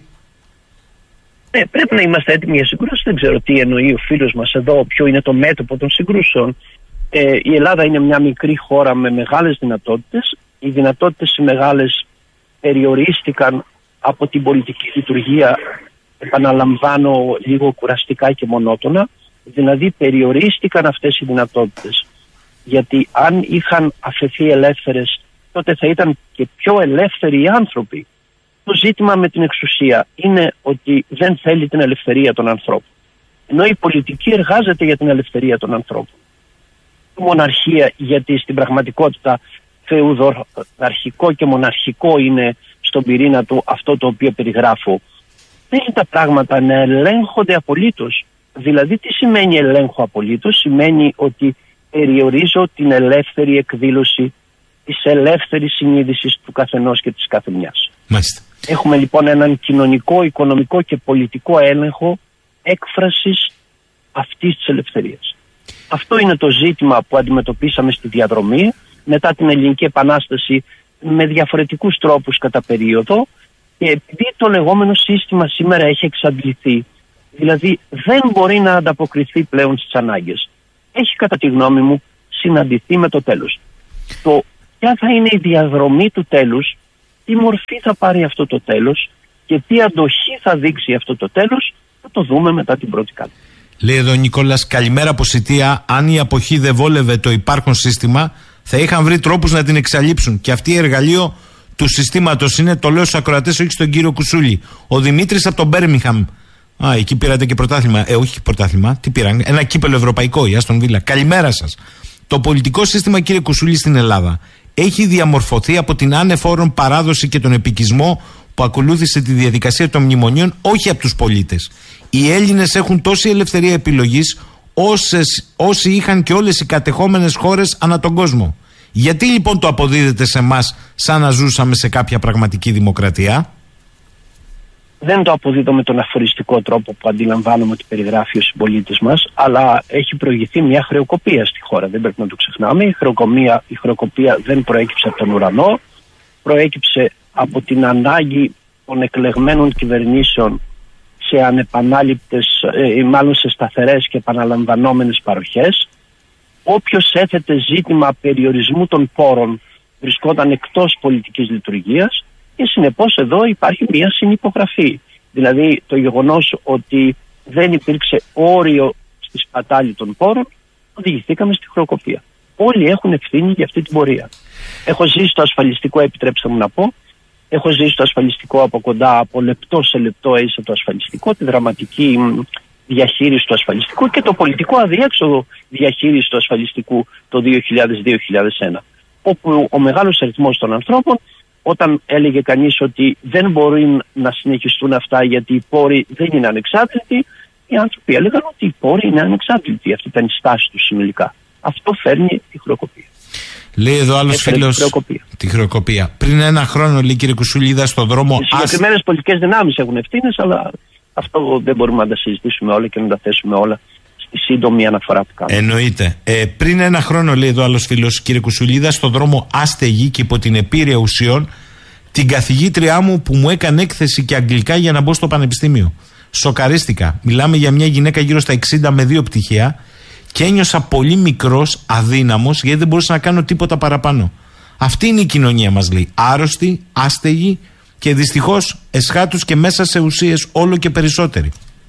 Speaker 6: Πρέπει να είμαστε έτοιμοι για συγκρούσεις. Δεν ξέρω τι εννοεί ο φίλος μας εδώ, ποιο είναι το μέτωπο των συγκρούσεων. Η Ελλάδα είναι μια μικρή χώρα με μεγάλες δυνατότητες. Οι δυνατότητες οι μεγάλες περιορίστηκαν από την πολιτική λειτουργία, επαναλαμβάνω λίγο κουραστικά και μονότονα. Δηλαδή περιορίστηκαν αυτές οι δυνατότητες. Γιατί αν είχαν αφαιθεί ελεύθερες, τότε θα ήταν και πιο ελεύθεροι οι άνθρωποι. Το ζήτημα με την εξουσία είναι ότι δεν θέλει την ελευθερία των ανθρώπων. Ενώ η πολιτική εργάζεται για την ελευθερία των ανθρώπων. Η μοναρχία, γιατί στην πραγματικότητα φεουδαρχικό και μοναρχικό είναι στον πυρήνα του αυτό το οποίο περιγράφω, θέλει τα πράγματα να ελέγχονται απολύτως. Δηλαδή τι σημαίνει ελέγχω απολύτως? Σημαίνει ότι περιορίζω την ελεύθερη εκδήλωση της ελεύθερης συνείδησης του καθενός και της καθεμιάς.
Speaker 5: Μάλιστα.
Speaker 6: Έχουμε λοιπόν έναν κοινωνικό, οικονομικό και πολιτικό έλεγχο έκφρασης αυτής της ελευθερίας. Αυτό είναι το ζήτημα που αντιμετωπίσαμε στη διαδρομή μετά την Ελληνική Επανάσταση με διαφορετικούς τρόπους κατά περίοδο, και επειδή το λεγόμενο σύστημα σήμερα έχει εξαντληθεί, δηλαδή δεν μπορεί να ανταποκριθεί πλέον στις ανάγκες, έχει κατά τη γνώμη μου συναντηθεί με το τέλος. Ποια θα είναι η διαδρομή του τέλους, τι μορφή θα πάρει αυτό το τέλος και τι αντοχή θα δείξει αυτό το τέλος, θα το δούμε μετά την πρώτη κάλπη.
Speaker 5: Λέει εδώ ο Νικόλας, καλημέρα από Σιτία. Αν η αποχή δεν βόλευε το υπάρχον σύστημα, θα είχαν βρει τρόπους να την εξαλείψουν. Και αυτή η εργαλείο του συστήματος είναι, το λέω στους ακροατές, όχι στον κύριο Κουσούλη. Ο Δημήτρης από τον Μπέρμιγχαμ. Εκεί πήρατε και πρωτάθλημα. Όχι πρωτάθλημα, τι πήραν? Ένα κύπελο ευρωπαϊκό, η Άστον Βίλα. Καλημέρα σας. Το πολιτικό σύστημα, κύριε Κουσούλη, στην Ελλάδα έχει διαμορφωθεί από την άνεφόρον παράδοση και τον επικισμό που ακολούθησε τη διαδικασία των μνημονίων, όχι από τους πολίτες. Οι Έλληνες έχουν τόση ελευθερία επιλογής όσοι είχαν και όλες οι κατεχόμενες χώρες ανά τον κόσμο. Γιατί λοιπόν το αποδίδεται σε εμάς σαν να ζούσαμε σε κάποια πραγματική δημοκρατία?
Speaker 6: Δεν το αποδίδω με τον αφοριστικό τρόπο που αντιλαμβάνομαι ότι περιγράφει ο συμπολίτης μας, αλλά έχει προηγηθεί μια χρεοκοπία στη χώρα. Δεν πρέπει να το ξεχνάμε. Η χρεοκοπία δεν προέκυψε από τον ουρανό, προέκυψε από την ανάγκη των εκλεγμένων κυβερνήσεων σε ανεπανάληπτες, μάλλον σε σταθερές και επαναλαμβανόμενες παροχές. Όποιος έθετε ζήτημα περιορισμού των πόρων βρισκόταν εκτός πολιτικής λειτουργίας, και συνεπώς εδώ υπάρχει μια συνυπογραφή. Δηλαδή το γεγονός ότι δεν υπήρξε όριο στη σπατάλη των πόρων, οδηγηθήκαμε στη χρεοκοπία. Όλοι έχουν ευθύνη για αυτή την πορεία. Έχω ζήσει στο ασφαλιστικό, επιτρέψτε μου να πω, έχω ζήσει στο ασφαλιστικό από κοντά, από λεπτό σε λεπτό έζησα το ασφαλιστικό, τη δραματική διαχείριση του ασφαλιστικού και το πολιτικό αδιέξοδο διαχείριση του ασφαλιστικού το 2000-2001, όπου ο μεγάλος αριθμός των ανθρώπων, όταν έλεγε κανείς ότι δεν μπορεί να συνεχιστούν αυτά γιατί οι πόροι δεν είναι ανεξάρτητοι, οι άνθρωποι έλεγαν ότι οι πόροι είναι ανεξάρτητοι. Αυτή ήταν η στάση του συνολικά. Αυτό φέρνει τη χρεοκοπία.
Speaker 5: Λέει εδώ άλλος φίλος. Τη χρεοκοπία. Πριν ένα χρόνο, λέει, κύριε Κουσούλη, είδα στον δρόμο.
Speaker 6: Οι συγκεκριμένες πολιτικές δυνάμεις έχουν ευθύνες, αλλά αυτό δεν μπορούμε να τα συζητήσουμε όλα και να τα θέσουμε όλα στη σύντομη αναφορά που κάνουμε.
Speaker 5: Εννοείται. Πριν ένα χρόνο, λέει εδώ άλλος φίλος, κύριε Κουσούλη, είδα στον δρόμο άστεγη και υπό την επίρρεια ουσιών την καθηγήτριά μου που μου έκανε έκθεση και αγγλικά για να μπω στο πανεπιστήμιο. Σοκαρίστηκα. Μιλάμε για μια γυναίκα γύρω στα 60 με 2 πτυχία και ένιωσα πολύ μικρός, αδύναμος, γιατί δεν μπορούσα να κάνω τίποτα παραπάνω. Αυτή είναι η κοινωνία μας, λέει. Άρρωστοι, άστεγοι και δυστυχώς εσχάτως και μέσα σε ουσίες όλο και περισσότεροι.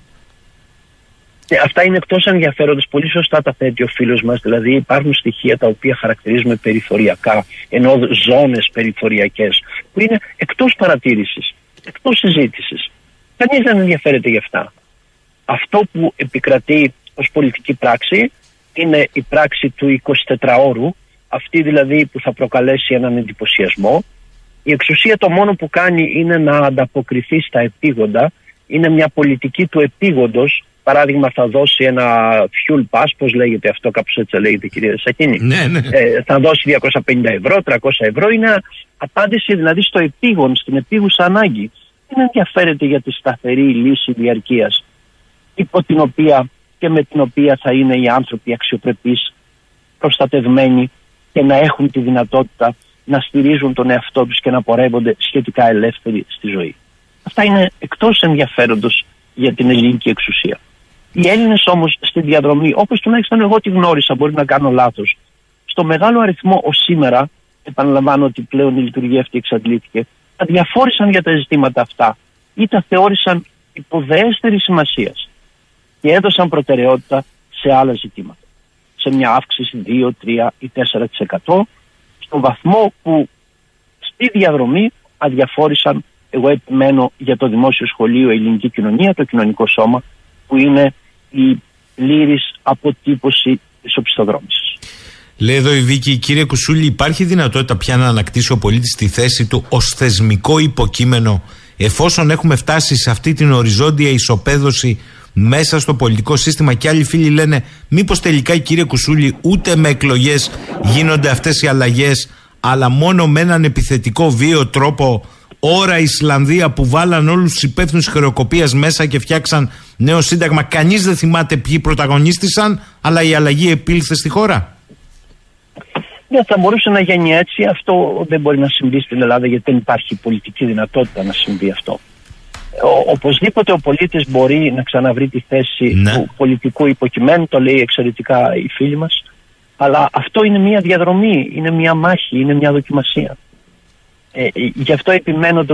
Speaker 6: Αυτά είναι εκτός ενδιαφέροντος, πολύ σωστά τα θέτει ο φίλος μας, δηλαδή υπάρχουν στοιχεία τα οποία χαρακτηρίζουμε περιθωριακά, ενώ ζώνες περιθωριακές που είναι εκτός παρατήρησης, εκτός συζήτησης. Κανείς δεν ενδιαφέρεται γι' αυτά. Αυτό που επικρατεί ως πολιτική πράξη είναι η πράξη του 24ωρου, αυτή δηλαδή που θα προκαλέσει έναν εντυπωσιασμό. Η εξουσία το μόνο που κάνει είναι να ανταποκριθεί στα επίγοντα, είναι μια πολιτική του επίγοντος. Παράδειγμα, θα δώσει ένα fuel pass, πώς λέγεται αυτό, κάπως έτσι λέγεται, κυρία Σαχίνη.
Speaker 5: Ναι.
Speaker 6: Θα δώσει 250 ευρώ, 300 ευρώ. Είναι απάντηση δηλαδή στο επίγον, στην επίγουσα ανάγκη. Δεν ενδιαφέρεται για τη σταθερή λύση διαρκείας, υπό την οποία και με την οποία θα είναι οι άνθρωποι αξιοπρεπείς, προστατευμένοι και να έχουν τη δυνατότητα να στηρίζουν τον εαυτό τους και να πορεύονται σχετικά ελεύθεροι στη ζωή. Αυτά είναι εκτός ενδιαφέροντος για την ελληνική εξουσία. Οι Έλληνες όμως στη διαδρομή, όπως τουλάχιστον εγώ τη γνώρισα, μπορεί να κάνω λάθος, στο μεγάλο αριθμό ως σήμερα, επαναλαμβάνω ότι πλέον η λειτουργία αυτή εξαντλήθηκε, αδιαφόρησαν για τα ζητήματα αυτά ή τα θεώρησαν υποδεέστερης σημασίας και έδωσαν προτεραιότητα σε άλλα ζητήματα. Σε μια αύξηση 2, 3 ή 4%, στον βαθμό που στη διαδρομή αδιαφόρησαν, εγώ επιμένω, για το δημόσιο σχολείο, η ελληνική κοινωνία, το κοινωνικό σώμα, που είναι η πλήρης αποτύπωση της οπισθοδρόμησης.
Speaker 5: Λέει εδώ η Βίκη, κύριε Κουσούλη, υπάρχει δυνατότητα πια να ανακτήσει ο πολίτης τη θέση του ως θεσμικό υποκείμενο, εφόσον έχουμε φτάσει σε αυτή την οριζόντια ισοπαίδωση μέσα στο πολιτικό σύστημα? Και άλλοι φίλοι λένε, μήπως τελικά, κύριε Κουσούλη, ούτε με εκλογές γίνονται αυτές οι αλλαγές, αλλά μόνο με έναν επιθετικό βίαιο τρόπο, ώρα Ισλανδία που βάλαν όλους τους υπεύθυνους χρεοκοπίας μέσα και φτιάξαν νέο σύνταγμα? Κανείς δεν θυμάται ποιοι πρωταγωνίστησαν, αλλά η αλλαγή επήλθε στη χώρα.
Speaker 6: Δεν θα μπορούσε να γίνει έτσι. Αυτό δεν μπορεί να συμβεί στην Ελλάδα, γιατί δεν υπάρχει πολιτική δυνατότητα να συμβεί αυτό. Οπωσδήποτε ο πολίτης μπορεί να ξαναβρει τη θέση του πολιτικού υποκειμένου, το λέει εξαιρετικά η φίλη μας, αλλά αυτό είναι μια διαδρομή, είναι μια μάχη, είναι μια δοκιμασία. Γι' αυτό επιμένω